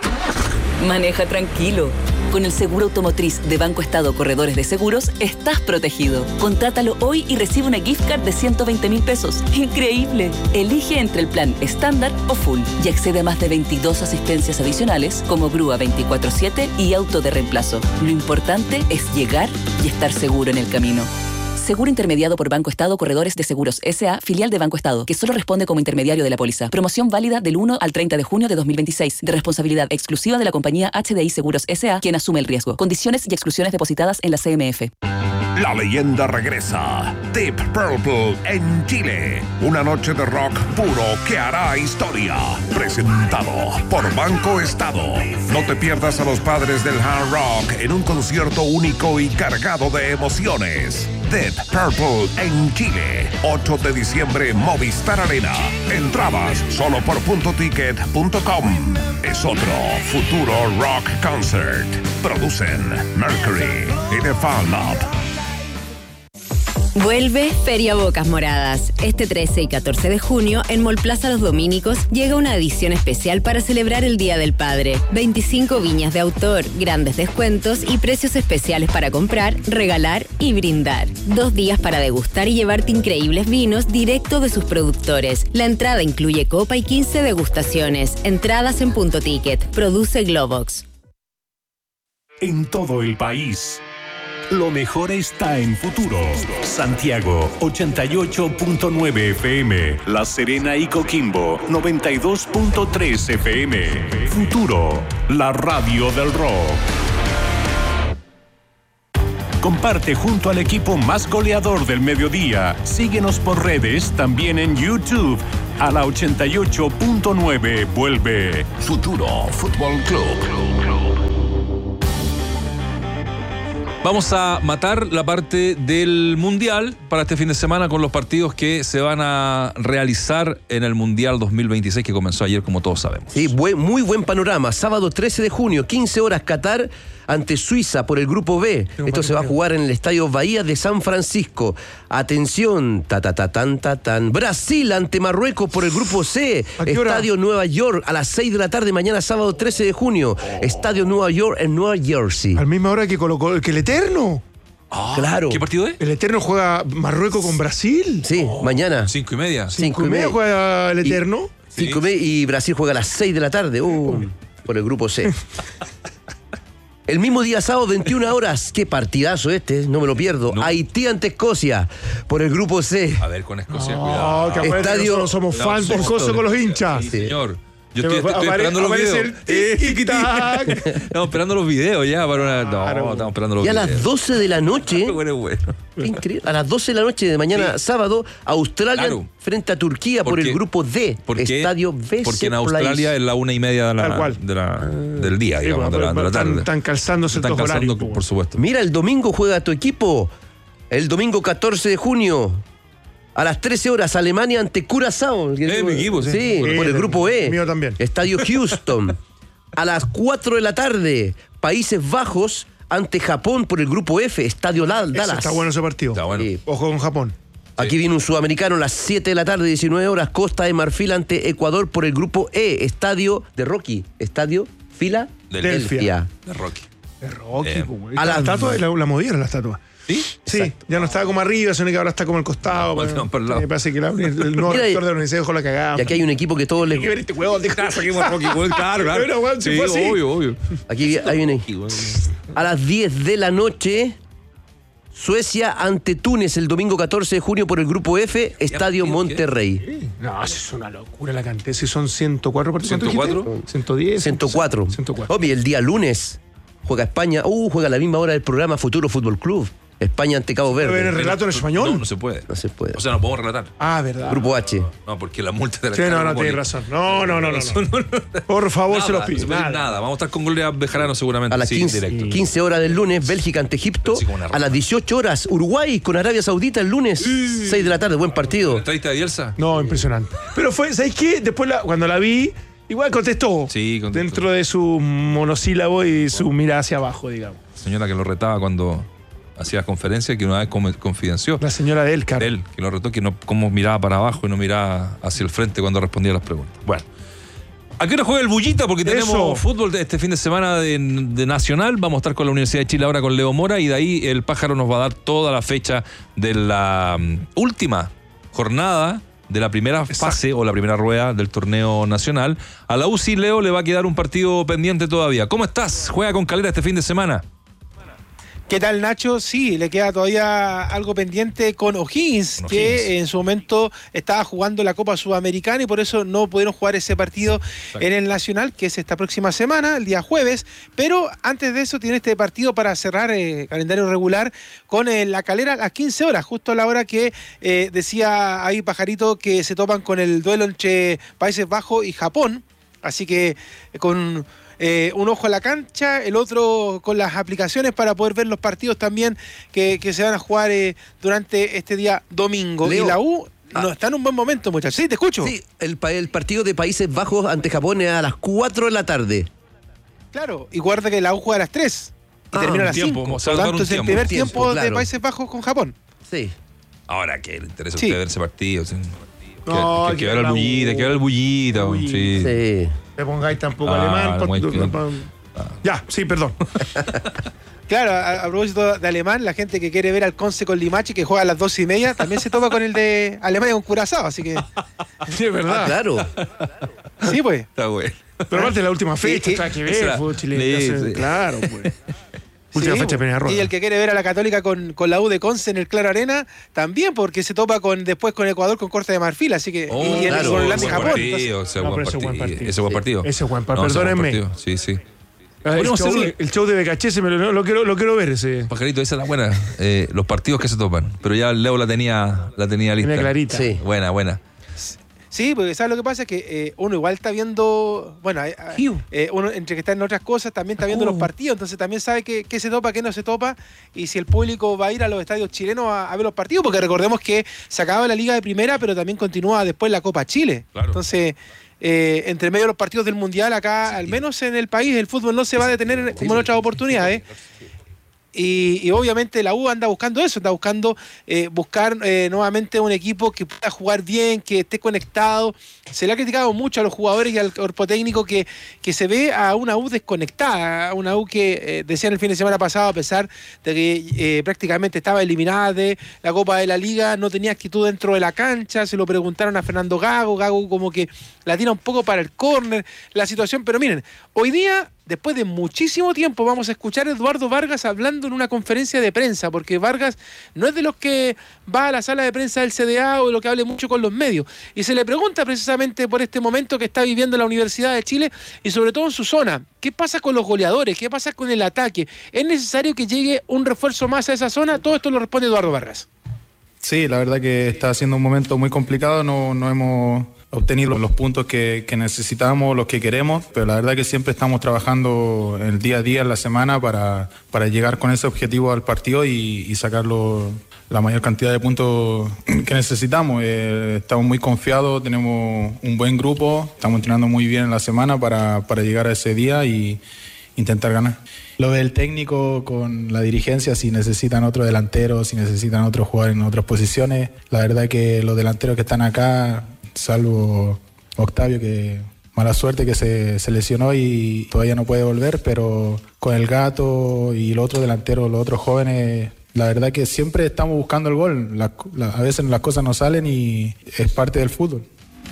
Maneja tranquilo. Con el seguro automotriz de Banco Estado Corredores de Seguros, estás protegido. Contrátalo hoy y recibe una gift card de ciento veinte mil pesos. ¡Increíble! Elige entre el plan estándar o full y accede a más de veintidós asistencias adicionales como grúa veinticuatro siete y auto de reemplazo. Lo importante es llegar y estar seguro en el camino. Seguro intermediado por Banco Estado Corredores de Seguros S A, filial de Banco Estado, que solo responde como intermediario de la póliza. Promoción válida del uno al treinta de junio de dos mil veintiséis, de responsabilidad exclusiva de la compañía H D I Seguros S A, quien asume el riesgo. Condiciones y exclusiones depositadas en la C M F. La leyenda regresa. Deep Purple en Chile. Una noche de rock puro que hará historia. Presentado por Banco Estado. No te pierdas a los padres del hard rock en un concierto único y cargado de emociones. Deep Purple en Chile. ocho de diciembre, Movistar Arena. Entradas solo por punto ticket punto com. Es otro futuro rock concert. Producen Mercury y The Fan Lab. Vuelve Feria Bocas Moradas. Este trece y catorce de junio, en Mall Plaza Los Dominicos, llega una edición especial para celebrar el Día del Padre. veinticinco viñas de autor, grandes descuentos y precios especiales para comprar, regalar y brindar. Dos días para degustar y llevarte increíbles vinos directo de sus productores. La entrada incluye copa y quince degustaciones. Entradas en Punto Ticket. Produce Globox. En todo el país, lo mejor está en Futuro. Santiago, ochenta y ocho punto nueve F M. La Serena y Coquimbo, noventa y dos punto tres F M. Futuro, la radio del rock. Comparte junto al equipo más goleador del mediodía. Síguenos por redes, también en YouTube. A la ochenta y ocho punto nueve vuelve Futuro Fútbol Club. Vamos a matar la parte del Mundial para este fin de semana con los partidos que se van a realizar en el Mundial dos mil veintiséis que comenzó ayer, como todos sabemos. Sí, buen, muy buen panorama. Sábado trece de junio, quince horas, Qatar ante Suiza por el Grupo B. Esto se va a jugar en el Estadio Bahía de San Francisco. Atención, ta ta ta tan ta tan. Brasil ante Marruecos por el Grupo C. Estadio Nueva York a las seis de la tarde mañana, sábado trece de junio. Estadio Nueva York en Nueva Jersey. Al misma hora que colocó que el Eterno. Ah, claro. ¿Qué partido es? El Eterno juega Marruecos con Brasil. Sí, oh, mañana. Cinco y media. Cinco, Cinco y media juega el Eterno. Y, cinco y, media, y Brasil juega a las seis de la tarde. Uh, por el Grupo C. El mismo día sábado, veintiuna horas. Qué partidazo este, no me lo pierdo. No. Haití ante Escocia por el Grupo C. A ver, con Escocia, no, cuidado. Que Estadio... Nosotros somos no, fans del coso con los hinchas. Sí, señor. Yo estoy, estoy, estoy esperando los videos. Estamos esperando los videos ya para una. No, claro. Estamos esperando los y videos. Y a las doce de la noche. bueno, bueno. Qué increíble. A las doce de la noche de mañana, sí. sábado, Australia claro. frente a Turquía por, por el Grupo D. Estadio B C Porque en Australia Place. Es la una y media de la, de la, del día, sí, digamos, bueno, de, la, de la tarde. Están calzándose Están el calzando, horario, por supuesto. Mira, el domingo juega tu equipo. El domingo catorce de junio. A las trece horas, Alemania ante Curazao. Eh, mi equipo, sí. Sí, por el Grupo E. El mío también. Estadio Houston. A las cuatro de la tarde, Países Bajos ante Japón por el Grupo F. Estadio Dallas. Ese está bueno ese partido. Está bueno. Sí. Ojo con Japón. Aquí sí. viene un sudamericano a las siete de la tarde, diecinueve horas, Costa de Marfil ante Ecuador por el Grupo E. Estadio de Rocky. Estadio Filadelfia. De Rocky. De Rocky. Eh. Pues, a la, la estatua la, la movieron la estatua. ¿Sí? Sí, exacto. Ya no estaba como arriba, sino que ahora está como al costado. No, bueno, no, me parece que la, el nuevo Mira, rector de la universidad dejó la cagada. Y aquí hay un equipo que todos les... Hay que ver este huevo, claro, claro. Pero, bueno, sí, sí obvio, obvio. Aquí hay un equipo. A las diez de la noche, Suecia ante Túnez el domingo catorce de junio por el Grupo F, Estadio Monterrey. ¿Qué? No, es una locura la cantidad. Si son ciento cuatro partidos. ¿ciento cuatro? ciento diez. ciento cuatro. ciento cuatro. Obvio, el día lunes juega España. Uh, juega a la misma hora del programa Futuro Fútbol Club. España ante Cabo Verde. ¿Puede ver el relato en español? No, no se puede. No se puede. O sea, no podemos relatar. Ah, verdad. Grupo H. No, porque la multa de la Sí, no, no, tienes razón. No, no, no, no. no. Por favor, nada, se los pido. No nada. nada. Vamos a estar con Gloria Bejarano seguramente. A las sí, quince, directo. quince horas del lunes, Bélgica ante Egipto. A las dieciocho horas, Uruguay con Arabia Saudita el lunes. Sí. seis de la tarde, buen partido. ¿La entrevista de Bielsa? No, impresionante. Pero fue, ¿sabes qué? Después, la, cuando la vi, igual contestó. Sí, contestó. Dentro de su monosílabo y su mirada hacia abajo, digamos. Señora que lo retaba cuando hacía conferencia, que una vez confidenció. La señora de él, claro. Él, que lo retó, que no, cómo miraba para abajo y no miraba hacia el frente cuando respondía a las preguntas. Bueno. ¿A qué hora juega el Bullita? Porque tenemos Eso. fútbol este fin de semana de, de Nacional. Vamos a estar con la Universidad de Chile ahora con Leo Mora y de ahí el Pájaro nos va a dar toda la fecha de la um, última jornada de la primera Exacto. fase o la primera rueda del torneo nacional. A la U C I, Leo, le va a quedar un partido pendiente todavía. ¿Cómo estás? ¿Juega con Calera este fin de semana? ¿Qué tal, Nacho? Sí, le queda todavía algo pendiente con O'Higgins, que en su momento estaba jugando la Copa Sudamericana y por eso no pudieron jugar ese partido Exacto. en el Nacional, que es esta próxima semana, el día jueves. Pero antes de eso tiene este partido para cerrar eh, calendario regular con eh, la Calera a las quince horas, justo a la hora que eh, decía ahí Pajarito que se topan con el duelo entre Países Bajos y Japón. Así que eh, con... Eh, un ojo a la cancha, el otro con las aplicaciones para poder ver los partidos también que, que se van a jugar eh, durante este día domingo. Leo, y la U ah, no está en un buen momento, muchachos. Sí, te escucho. Sí, el, el partido de Países Bajos ante Japón es a las cuatro de la tarde. Claro, y guarda que la U juega a las tres y ah, termina a las cinco. Por lo tanto, es el primer tiempo, tiempo claro. de Países Bajos con Japón. Sí. Ahora, ¿qué le interesa a Sí. usted ver ese partido? Sí. No, que, que, que que ver al la bullita, U. que ver al bullita. Uy. Sí. Sí. Te pongáis tampoco Ah, alemán. pa- muy bien. pa- Ya, sí, perdón. Claro, a, a propósito de alemán, la gente que quiere ver al Conce con Limachi, que juega a las dos y media, también se topa con el de Alemania con Curazao, así que. Sí, es verdad. Ah, claro. Sí, pues. Está bueno. Pero aparte la última fecha, Y- y- está que esa ver, la- fútbol chileno. sí, hace- sí. Claro, pues. Última Sí, fecha de Peñarroya. Y el que quiere ver a la Católica con, con la U de Conce en el Claro Arena, también, porque se topa con después con Ecuador con Corte de Marfil, así que. Oh, y en claro, con Holanda y buen Japón. partido, entonces- ese No, buen pero ese buen partido. partido. Ese buen partido. Ese buen No, partido. ese buen Perdónenme. partido. Sí, sí. Ah, el, Podríamos show, hacerlo- el show de Becachese me lo, lo quiero, lo quiero ver ese. Pajarito, esa es la buena. Eh, los partidos que se topan. Pero ya Leo la tenía, la tenía lista. Tenía clarita. Sí. Buena, buena. Sí, porque ¿sabes lo que pasa? Es que eh, uno igual está viendo, bueno, eh, eh, uno entre que está en otras cosas también está viendo los partidos, entonces también sabe qué qué se topa, qué no se topa, y si el público va a ir a los estadios chilenos a, a ver los partidos, porque recordemos que se acaba la Liga de Primera, pero también continúa después la Copa Chile. Claro. Entonces, eh, entre medio de los partidos del Mundial, acá, al menos en el país, el fútbol no se va a detener como en otras oportunidades. Y, y obviamente la U anda buscando eso, anda buscando eh, buscar eh, nuevamente un equipo que pueda jugar bien, que esté conectado. Se le ha criticado mucho a los jugadores y al cuerpo técnico que, que se ve a una U desconectada, a una U que eh, decían el fin de semana pasado, a pesar de que eh, prácticamente estaba eliminada de la Copa de la Liga, no tenía actitud dentro de la cancha. Se lo preguntaron a Fernando Gago, Gago como que la tira un poco para el córner, la situación. Pero miren, hoy día, después de muchísimo tiempo, vamos a escuchar a Eduardo Vargas hablando en una conferencia de prensa, porque Vargas no es de los que va a la sala de prensa del C D A o de lo que hable mucho con los medios. Y se le pregunta precisamente por este momento que está viviendo la Universidad de Chile y sobre todo en su zona. ¿Qué pasa con los goleadores? ¿Qué pasa con el ataque? ¿Es necesario que llegue un refuerzo más a esa zona? Todo esto lo responde Eduardo Vargas. Sí, la verdad que está siendo un momento muy complicado, no, no hemos obtenido los puntos que, que necesitamos, los que queremos, pero la verdad que siempre estamos trabajando el día a día, en la semana, para, para llegar con ese objetivo al partido y, y sacarlo la mayor cantidad de puntos que necesitamos. Eh, estamos muy confiados, tenemos un buen grupo, estamos entrenando muy bien en la semana para, para llegar a ese día y intentar ganar. Lo del técnico con la dirigencia, si necesitan otro delantero, si necesitan otro jugador en otras posiciones, la verdad que los delanteros que están acá, salvo Octavio, que mala suerte que se, se lesionó y todavía no puede volver, pero con el Gato y los otros delanteros, los otros jóvenes, la verdad que siempre estamos buscando el gol. La, la, a veces las cosas no salen y es parte del fútbol.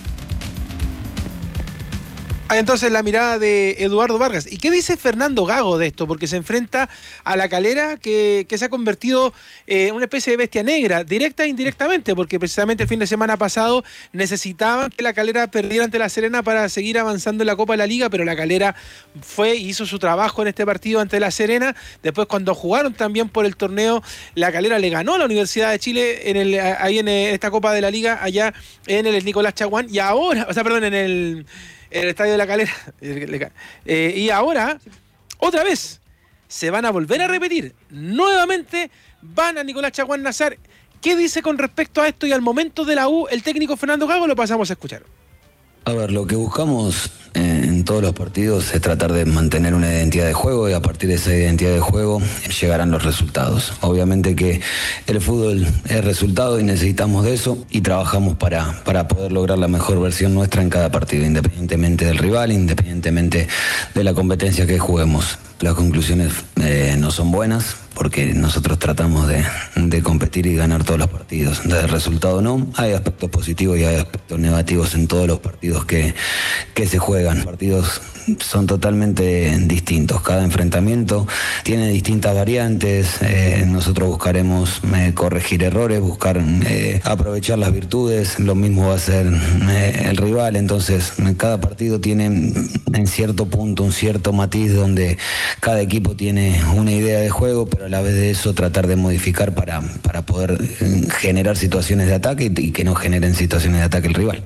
Hay entonces la mirada de Eduardo Vargas. ¿Y qué dice Fernando Gago de esto? Porque se enfrenta a La Calera, que, que se ha convertido eh, en una especie de bestia negra, directa e indirectamente, porque precisamente el fin de semana pasado necesitaban que La Calera perdiera ante La Serena para seguir avanzando en la Copa de la Liga, pero La Calera fue y hizo su trabajo en este partido ante La Serena. Después, cuando jugaron también por el torneo, La Calera le ganó a la Universidad de Chile en el, ahí en esta Copa de la Liga, allá en el Nicolás Chaguán, y ahora, o sea, perdón, en el... en el Estadio de La Calera. Eh, y ahora, otra vez, se van a volver a repetir. Nuevamente van a Nicolás Chaguán Nazar. ¿Qué dice con respecto a esto y al momento de la U el técnico Fernando Gago? Lo pasamos a escuchar. A ver, lo que buscamos eh, en todos los partidos es tratar de mantener una identidad de juego y a partir de esa identidad de juego llegarán los resultados. Obviamente que el fútbol es resultado y necesitamos de eso y trabajamos para, para poder lograr la mejor versión nuestra en cada partido, independientemente del rival, independientemente de la competencia que juguemos. Las conclusiones eh, no son buenas porque nosotros tratamos de, de competir y ganar todos los partidos. Del resultado no, hay aspectos positivos y hay aspectos negativos en todos los partidos que, que se juegan. Los partidos son totalmente distintos, cada enfrentamiento tiene distintas variantes, eh, nosotros buscaremos eh, corregir errores, buscar eh, aprovechar las virtudes, lo mismo va a ser eh, el rival, entonces cada partido tiene en cierto punto un cierto matiz donde cada equipo tiene una idea de juego, pero a la vez de eso tratar de modificar para, para poder generar situaciones de ataque y, y que no generen situaciones de ataque el rival.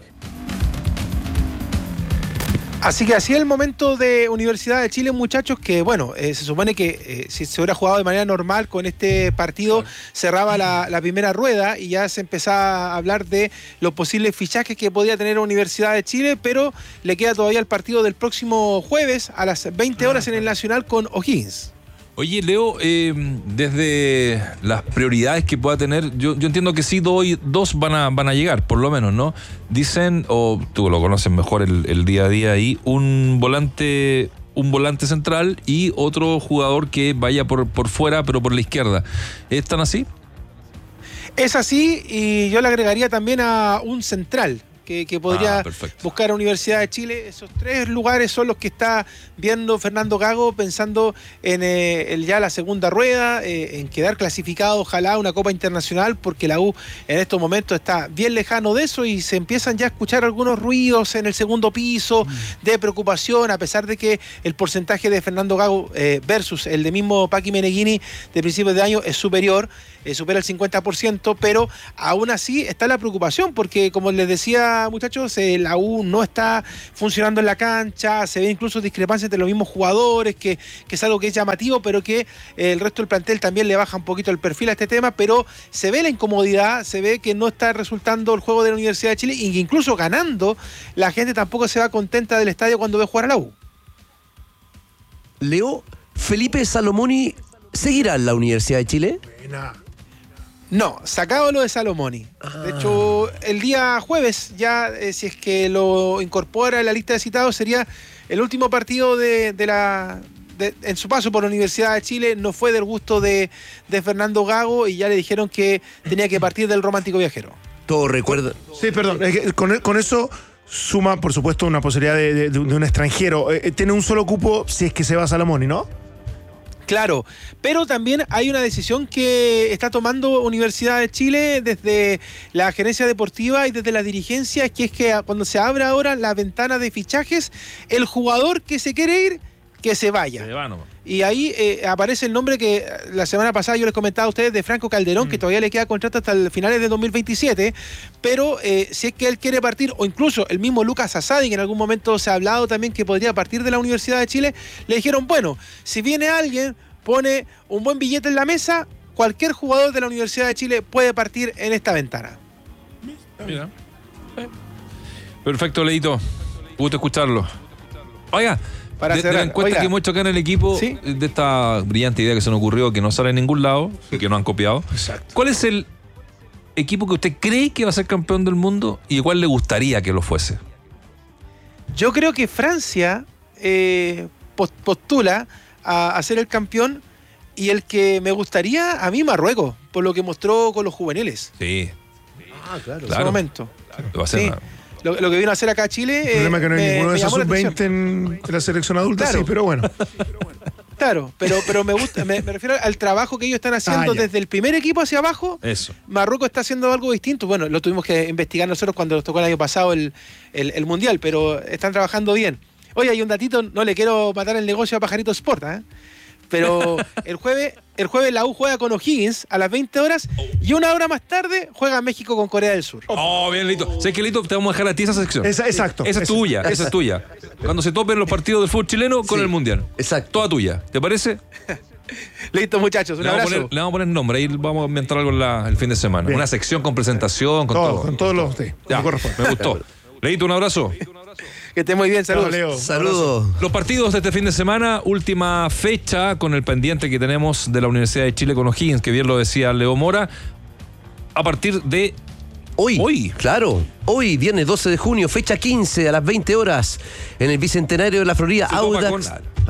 Así que así es el momento de Universidad de Chile, muchachos, que bueno, eh, se supone que eh, si se hubiera jugado de manera normal con este partido, cerraba la, la primera rueda y ya se empezaba a hablar de los posibles fichajes que podía tener Universidad de Chile, pero le queda todavía el partido del próximo jueves a las veinte horas en el Nacional con O'Higgins. Oye, Leo, eh, desde las prioridades que pueda tener, yo, yo entiendo que sí, dos, dos van a van a llegar, por lo menos, ¿no? Dicen, o tú lo conoces mejor el, el día a día ahí, un volante un volante central y otro jugador que vaya por, por fuera, pero por la izquierda. ¿Están así? Es así, y yo le agregaría también a un central. Que, que podría ah, buscar a Universidad de Chile. Esos tres lugares son los que está viendo Fernando Gago, pensando en eh, el, ya la segunda rueda, eh, en quedar clasificado, ojalá, una Copa Internacional, porque la U en estos momentos está bien lejano de eso y se empiezan ya a escuchar algunos ruidos en el segundo piso mm. de preocupación, a pesar de que el porcentaje de Fernando Gago eh, versus el de mismo Paqui Meneghini de principios de año es superior, eh, supera el cincuenta por ciento, pero aún así está la preocupación, porque como les decía, muchachos, eh, la U no está funcionando en la cancha, se ve incluso discrepancias entre los mismos jugadores, que, que es algo que es llamativo, pero que eh, el resto del plantel también le baja un poquito el perfil a este tema, pero se ve la incomodidad, se ve que no está resultando el juego de la Universidad de Chile, y que incluso ganando, la gente tampoco se va contenta del estadio cuando ve jugar a la U. Leo, ¿Felipe Salomoni seguirá en la Universidad de Chile? Buena. No, sacado lo de Salomoni. Ah. De hecho, el día jueves, ya eh, si es que lo incorpora en la lista de citados, sería el último partido de, de la de, en su paso por la Universidad de Chile. No fue del gusto de, de Fernando Gago, y ya le dijeron que tenía que partir del Romántico Viajero. Todo recuerda. Sí, perdón. Es que con, con eso suma, por supuesto, una posibilidad de, de, de un extranjero. Eh, tiene un solo cupo si es que se va Salomoni, ¿no? Claro, pero también hay una decisión que está tomando Universidad de Chile desde la gerencia deportiva y desde la dirigencia, que es que cuando se abre ahora la ventana de fichajes, el jugador que se quiere ir, que se vaya. Se va nomás. Y ahí eh, aparece el nombre que la semana pasada yo les comentaba a ustedes de Franco Calderón, mm. que todavía le queda contrato hasta el finales de dos mil veintisiete, pero eh, si es que él quiere partir, o incluso el mismo Lucas Asadi, que en algún momento se ha hablado también que podría partir de la Universidad de Chile, le dijeron, bueno, si viene alguien, pone un buen billete en la mesa, cualquier jugador de la Universidad de Chile puede partir en esta ventana. Mira. Perfecto, Leito. Gusto escucharlo. Oiga, Para de, de la encuesta Oiga. que hemos hecho acá en el equipo, ¿sí? de esta brillante idea que se nos ocurrió, que no sale en ningún lado, que no han copiado. Exacto. ¿Cuál es el equipo que usted cree que va a ser campeón del mundo y cuál le gustaría que lo fuese? Yo creo que Francia eh, postula a, a ser el campeón, y el que me gustaría a mí, Marruecos, por lo que mostró con los juveniles. Sí. Ah, claro. En ese momento. Claro. Lo va a hacer sí. una... Lo, lo que vino a hacer acá a Chile. El problema es que no hay me, ninguno de esos sub veinte en la selección adulta, claro. sí, pero bueno. Claro, pero, pero me gusta, me, me refiero al trabajo que ellos están haciendo ah, desde el primer equipo hacia abajo. Eso. Marruecos está haciendo algo distinto. Bueno, lo tuvimos que investigar nosotros cuando nos tocó el año pasado el, el, el Mundial, pero están trabajando bien. Oye, hay un datito, no le quiero matar el negocio a Pajarito Sport, ¿eh? Pero el jueves, el jueves la U juega con O'Higgins a las veinte horas, y una hora más tarde juega México con Corea del Sur. Oh, bien, Lito. ¿Sabes qué, Lito? Te vamos a dejar a ti esa sección. Esa, exacto. Esa es esa, tuya, esa. esa es tuya. Cuando se topen los partidos del fútbol chileno con sí, el Mundial. Exacto. Toda tuya. ¿Te parece? Listo, muchachos. Un le abrazo. Vamos poner, le vamos a poner nombre. Ahí vamos a inventar algo la, el fin de semana. Bien. Una sección con presentación, con todo. todo. Con todos los... Sí, ya, me gustó. Leito, un abrazo. Que esté muy bien, saludos. Leo, saludos. Los partidos de este fin de semana, última fecha con el pendiente que tenemos de la Universidad de Chile con O'Higgins, que bien lo decía Leo Mora, a partir de hoy. Hoy. Claro, hoy, viernes doce de junio, fecha quince a las veinte horas, en el Bicentenario de la Florida. Audax, con...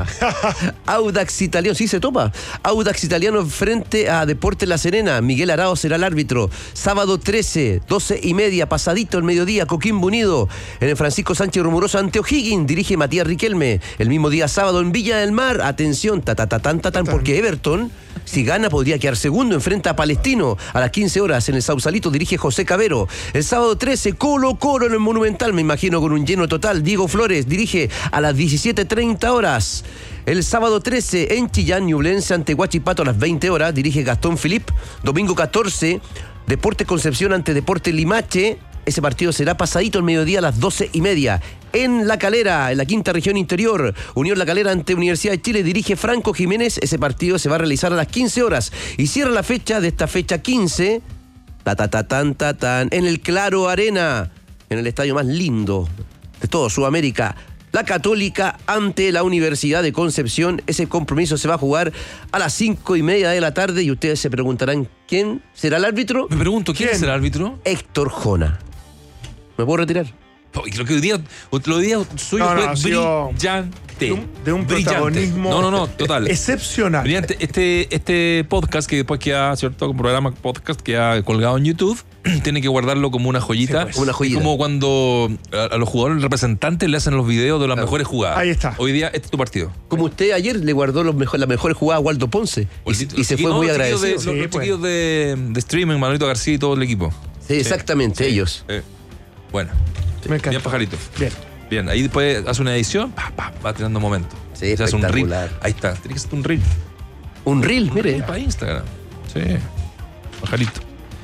Audax Italiano, sí se topa. Audax Italiano frente a Deportes La Serena. Miguel Arao será el árbitro. Sábado trece, doce y media, pasadito el mediodía, Coquimbo Unido en el Francisco Sánchez Rumoroso ante O'Higgins. Dirige Matías Riquelme. El mismo día sábado en Villa del Mar. Atención, ta ta ta tan ta tan, porque Everton, si gana, podría quedar segundo. Enfrenta a Palestino a las quince horas en el Sausalito. Dirige José Cabero. El sábado trece, Colo Colo en el Monumental, me imagino con un lleno total. Diego Flores dirige a las diecisiete treinta horas. El sábado trece, en Chillán, Ñublense ante Huachipato a las veinte horas. Dirige Gastón Filip. Domingo catorce, Deportes Concepción ante Deportes Limache. Ese partido será pasadito el mediodía a las doce y media. En La Calera, en la quinta región interior, Unión La Calera ante Universidad de Chile, dirige Franco Jiménez. Ese partido se va a realizar a las quince horas. Y cierra la fecha de esta fecha quince, ta ta ta tan ta tan, en el Claro Arena, en el estadio más lindo de todo Sudamérica. La Católica ante la Universidad de Concepción. Ese compromiso se va a jugar a las cinco y media de la tarde y ustedes se preguntarán ¿quién será el árbitro? Me pregunto, ¿quién, ¿quién? será el árbitro? Héctor Jona. ¿Me puedo retirar? Lo que hoy día, lo día suyo no, no, fue brillante. De un, de un brillante. protagonismo no, no, no, total. excepcional. Brillante. Este, este podcast que después queda, ¿cierto? Un programa podcast que ha colgado en YouTube, tiene que guardarlo como una joyita. Sí, pues, una joyita. Es como cuando a, a los jugadores representantes le hacen los videos de las claro. mejores jugadas. Ahí está. Hoy día este es tu partido. Como usted ayer le guardó los mejor, las mejores jugadas a Waldo Ponce. Y, y se fue no, muy agradecido. De, sí, los, los pues. chiquillos de, de streaming, Manolito García y todo el equipo. Sí, exactamente, sí. ellos. Sí. Bueno. Sí. Me encanta. Bien, pajarito. Bien. Bien, ahí después hace una edición, pa, pa, va tirando momentos. Sí, o sea, hace un reel. Ahí está, tiene que ser un reel. Un reel, un mire. Reel para Instagram. Sí, pajarito.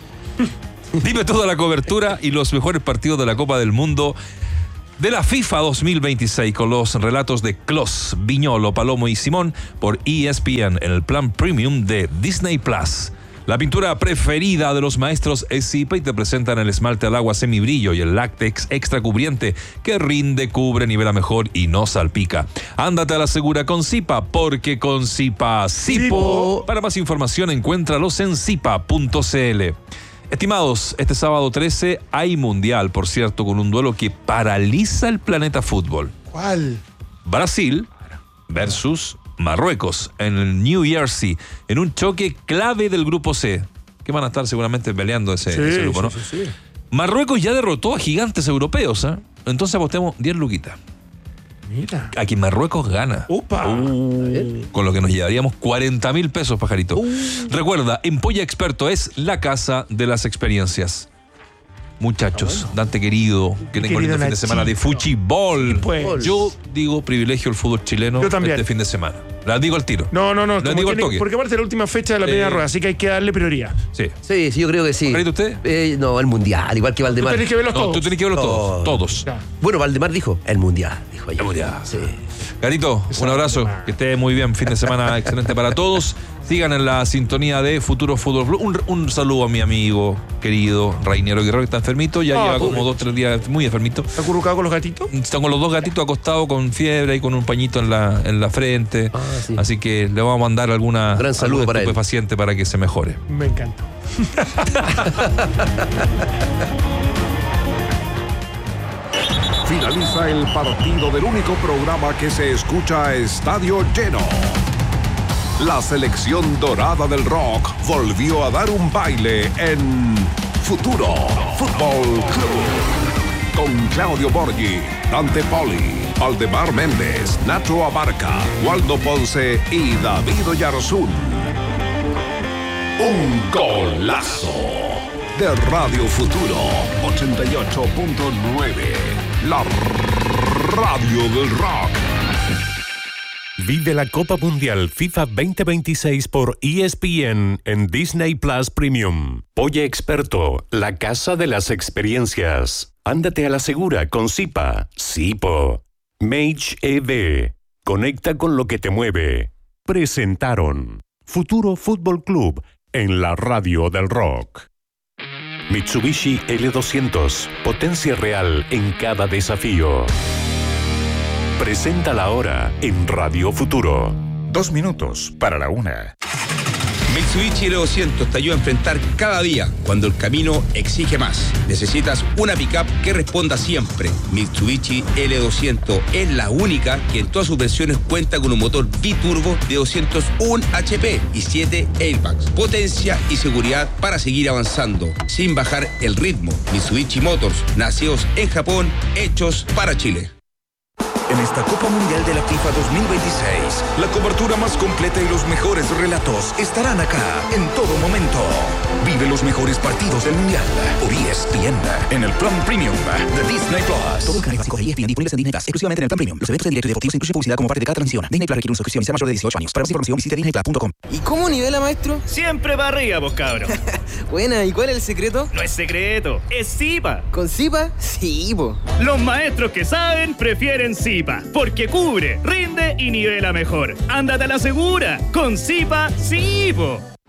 Dime toda la cobertura y los mejores partidos de la Copa del Mundo de la FIFA dos mil veintiséis con los relatos de Klos, Viñolo, Palomo y Simón por E S P N en el plan premium de Disney Plus. La pintura preferida de los maestros es Zipa y te presentan el esmalte al agua semibrillo y el láctex extra cubriente que rinde, cubre, nivela mejor y no salpica. Ándate a la segura con Zipa, porque con Zipa, Zipo. Para más información encuéntralos en zipa punto c l. Estimados, este sábado trece hay mundial, por cierto, con un duelo que paraliza el planeta fútbol. ¿Cuál? Brasil versus Marruecos en el New Jersey, en un choque clave del grupo C, que van a estar seguramente peleando ese, sí, ese grupo, ¿no? Sí, sí, sí. Marruecos ya derrotó a gigantes europeos, ¿eh? Entonces apostemos diez luquitas. Mira. A quien Marruecos gana. ¡Upa! Uh, con lo que nos llevaríamos cuarenta mil pesos, pajarito. Uh. Recuerda, en Polla Experto es la casa de las experiencias. Muchachos, ah, bueno. Dante querido, que tengo lindo fin de semana de fuchibol. Pues. Yo digo privilegio el fútbol chileno este fin de semana. La digo al tiro. No, no, no. La digo tiene, al toque. Porque aparte es la última fecha de la primera eh, rueda, así que hay que darle prioridad. Sí. Sí, sí, yo creo que sí. ¿Pajarito usted? Eh, no, el mundial, igual que Valdemar. Tú tenés que verlos no, todos. Tú tenés que verlos todos. Todos. todos. Bueno, Valdemar dijo el mundial. Dijo ayer. El mundial. Sí. Carito, un abrazo. Que esté muy bien. Fin de semana excelente para todos. Sigan en la sintonía de Futuro Fútbol Club. Un, un saludo a mi amigo querido Rainiero Guerrero, que está enfermito. Ya ah, lleva como dos, tres días muy enfermito. ¿Está acurrucado con los gatitos? Están con los dos gatitos acostados con fiebre y con un pañito en la, en la frente. Ah, sí. Así que le vamos a mandar alguna gran saludo para él. Paciente para que se mejore. Me encanta. Finaliza el partido del único programa que se escucha a estadio lleno. La selección dorada del rock volvió a dar un baile en Futuro Fútbol Club. Con Claudio Borghi, Dante Poli, Valdemar Méndez, Nacho Abarca, Waldo Ponce y David Oyarzún. Un golazo de Radio Futuro ochenta y ocho punto nueve. La radio del rock. Vive la Copa Mundial FIFA veinte veintiséis por E S P N en Disney Plus Premium. Polla Experto, la casa de las experiencias. Ándate a la segura con Zipa, Zipo. Mage E D, conecta con lo que te mueve. Presentaron Futuro Fútbol Club en la radio del rock. Mitsubishi L doscientos, potencia real en cada desafío. Presenta la hora en Radio Futuro. Dos minutos para la una. Mitsubishi L doscientos te ayuda a enfrentar cada día cuando el camino exige más. Necesitas una pickup que responda siempre. Mitsubishi L doscientos es la única que en todas sus versiones cuenta con un motor biturbo de doscientos uno H P y siete airbags. Potencia y seguridad para seguir avanzando sin bajar el ritmo. Mitsubishi Motors, nacidos en Japón, hechos para Chile. En esta Copa Mundial de la FIFA dos mil veintiséis, la cobertura más completa y los mejores relatos estarán acá en todo momento. Vive los mejores partidos del Mundial por E S P N en el plan premium de Disney Plus. Todo el canal básico de E S P N disponibles en Disney Plus, exclusivamente en el plan premium. Los eventos en directo y deportivos incluyen publicidad como parte de cada transmisión. Disney Plus requiere una suscripción y sea mayor de dieciocho años. Para más información visite disney plus punto com. ¿Y cómo nivela, maestro? Siempre para arriba, vos cabros. Buena, ¿y cuál es el secreto? No es secreto, es Zipa. ¿Con Zipa? Sí, po. Los maestros que saben prefieren Zipa, porque cubre, rinde y nivela mejor. Ándate a la segura, con Zipa, sí, po.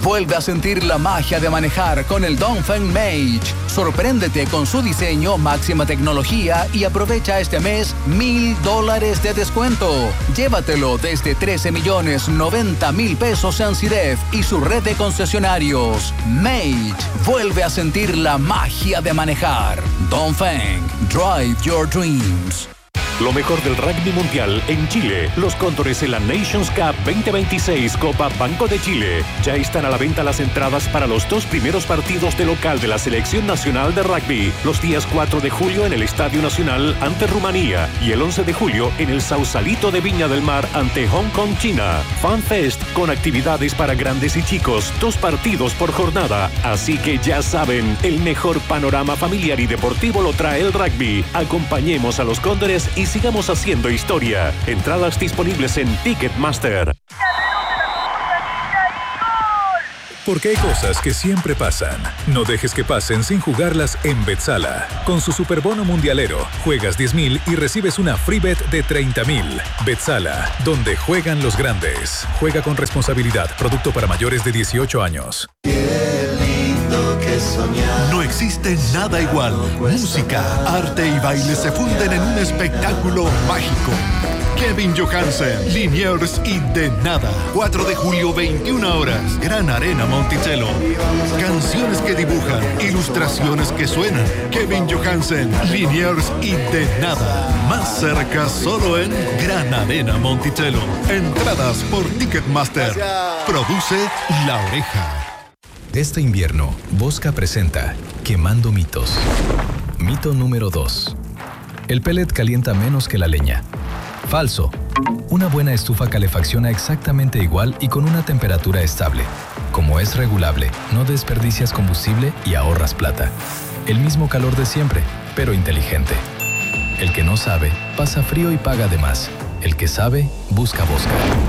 Vuelve a sentir la magia de manejar con el Dongfeng Mage. Sorpréndete con su diseño, máxima tecnología y aprovecha este mes mil dólares de descuento. Llévatelo desde trece millones noventa mil pesos en Ciref y su red de concesionarios. Mage, vuelve a sentir la magia de manejar. Dongfeng, drive your dreams. Lo mejor del rugby mundial en Chile. Los Cóndores en la Nations Cup veinte veintiséis Copa Banco de Chile. Ya están a la venta las entradas para los dos primeros partidos de local de la Selección Nacional de Rugby. Los días cuatro de julio en el Estadio Nacional ante Rumanía y el once de julio en el Sausalito de Viña del Mar ante Hong Kong, China. Fan Fest con actividades para grandes y chicos. Dos partidos por jornada. Así que ya saben, el mejor panorama familiar y deportivo lo trae el rugby. Acompañemos a los Cóndores y sigamos haciendo historia. Entradas disponibles en Ticketmaster. Porque hay cosas que siempre pasan. No dejes que pasen sin jugarlas en Betsala. Con su superbono mundialero, juegas diez mil y recibes una free bet de treinta mil. Betsala, donde juegan los grandes. Juega con responsabilidad. Producto para mayores de dieciocho años. No existe nada igual. Música, arte y baile se funden en un espectáculo mágico. Kevin Johansen, Liniers y De Nada. cuatro de julio, veintiuna horas. Gran Arena Monticello. Canciones que dibujan, ilustraciones que suenan. Kevin Johansen, Liniers y De Nada. Más cerca solo en Gran Arena Monticello. Entradas por Ticketmaster. Produce La Oreja. Este invierno, Bosca presenta Quemando mitos. Mito número dos. El pellet calienta menos que la leña. Falso. Una buena estufa calefacciona exactamente igual y con una temperatura estable. Como es regulable, no desperdicias combustible y ahorras plata. El mismo calor de siempre, pero inteligente. El que no sabe, pasa frío y paga de más. El que sabe, busca Bosca.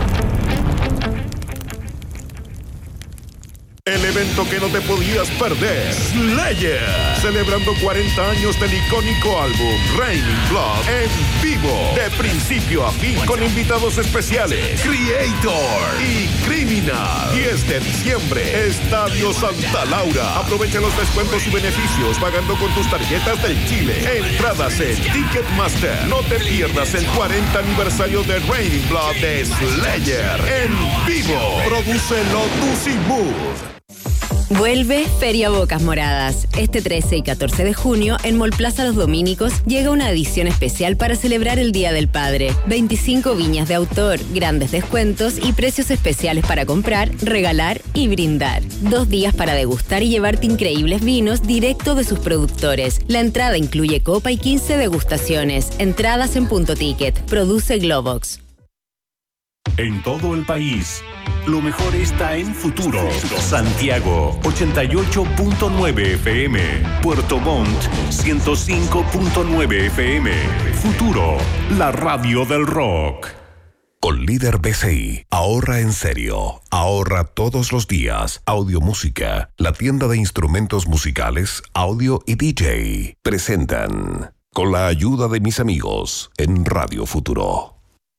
El evento que no te podías perder, Slayer, celebrando cuarenta años del icónico álbum Raining Blood en vivo, de principio a fin, con invitados especiales, Creator y Criminal. diez de diciembre, Estadio Santa Laura. Aprovecha los descuentos y beneficios pagando con tus tarjetas del Chile. Entradas en Ticketmaster. No te pierdas el cuarenta aniversario de Raining Blood de Slayer en vivo. Produce Lotus y Mood. Vuelve Feria Bocas Moradas. Este trece y catorce de junio, en Mall Plaza Los Dominicos, llega una edición especial para celebrar el Día del Padre. veinticinco viñas de autor, grandes descuentos y precios especiales para comprar, regalar y brindar. Dos días para degustar y llevarte increíbles vinos directo de sus productores. La entrada incluye copa y quince degustaciones. Entradas en Punto Ticket. Produce Globox. En todo el país, lo mejor está en Futuro. Santiago, ochenta y ocho punto nueve F M. Puerto Montt, ciento cinco punto nueve F M. Futuro, la radio del rock. Con Líder B C I, ahorra en serio. Ahorra todos los días. Audio Música, la tienda de instrumentos musicales, audio y D J. Presentan, con la ayuda de mis amigos, en Radio Futuro.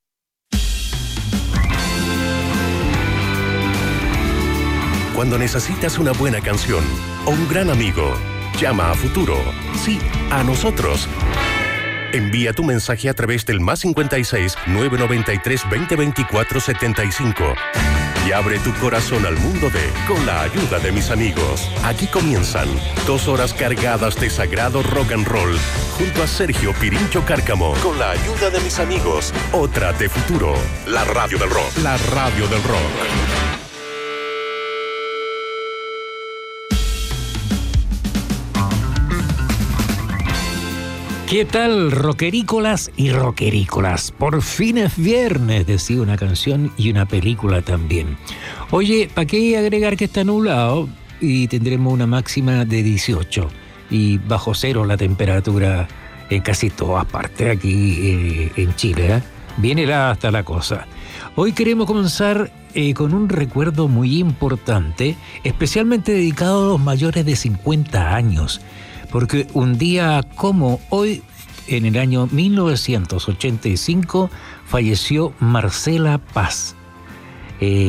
Cuando necesitas una buena canción o un gran amigo, llama a Futuro. Sí, a nosotros. Envía tu mensaje a través del más cincuenta y seis, nueve noventa y tres, veinte veinticuatro, setenta y cinco. Y abre tu corazón al mundo de Con la ayuda de mis amigos. Aquí comienzan dos horas cargadas de sagrado rock and roll junto a Sergio Pirincho Cárcamo. Con la ayuda de mis amigos. Otra de Futuro. La radio del rock. La radio del rock. ¿Qué tal, rockerícolas y rockerícolas? Por fin es viernes, decía una canción y una película también. Oye, ¿para qué agregar que está nublado? Y tendremos una máxima de dieciocho y bajo cero la temperatura en casi todas partes aquí eh, en Chile, ¿eh? Bien helada hasta la cosa. Hoy queremos comenzar eh, con un recuerdo muy importante, especialmente dedicado a los mayores de cincuenta años. Porque un día como hoy, en el año mil novecientos ochenta y cinco, falleció Marcela Paz. Eh,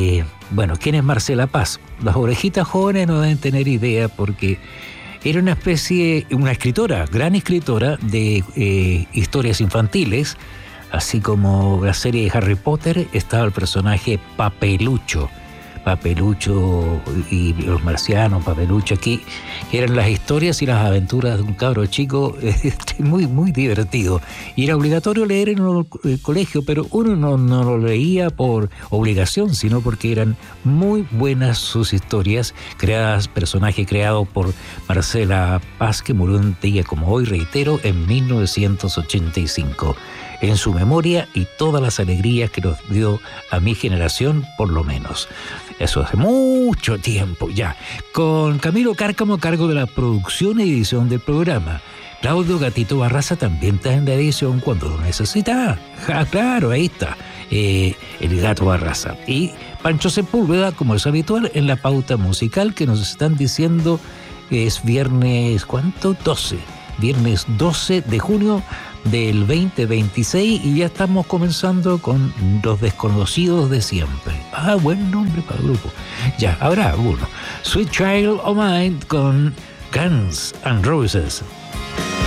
Bueno, ¿quién es Marcela Paz? Las orejitas jóvenes no deben tener idea porque era una especie, una escritora, gran escritora de eh, historias infantiles, así como la serie de Harry Potter estaba el personaje Papelucho. Papelucho y los marcianos, Papelucho aquí, eran las historias y las aventuras de un cabro chico este, muy, muy divertido. Y era obligatorio leer en el colegio, pero uno no, no lo leía por obligación, sino porque eran muy buenas sus historias, creadas, personaje creado por Marcela Paz, que murió un día como hoy, reitero, en mil novecientos ochenta y cinco. En su memoria y todas las alegrías que nos dio a mi generación, por lo menos. Eso hace mucho tiempo ya. Con Camilo Cárcamo a cargo de la producción y edición del programa. Claudio Gatito Barraza también está en la edición cuando lo necesita. Ah, claro, ahí está. Eh, el Gato Barraza. Y Pancho Sepúlveda, como es habitual, en la pauta musical que nos están diciendo que es viernes, ¿cuánto? doce. Viernes doce de junio del veinte veintiséis y ya estamos comenzando con Los Desconocidos de Siempre. Ah, buen nombre para el grupo. Ya, habrá uno. Sweet Child O' Mine con Guns N' Roses.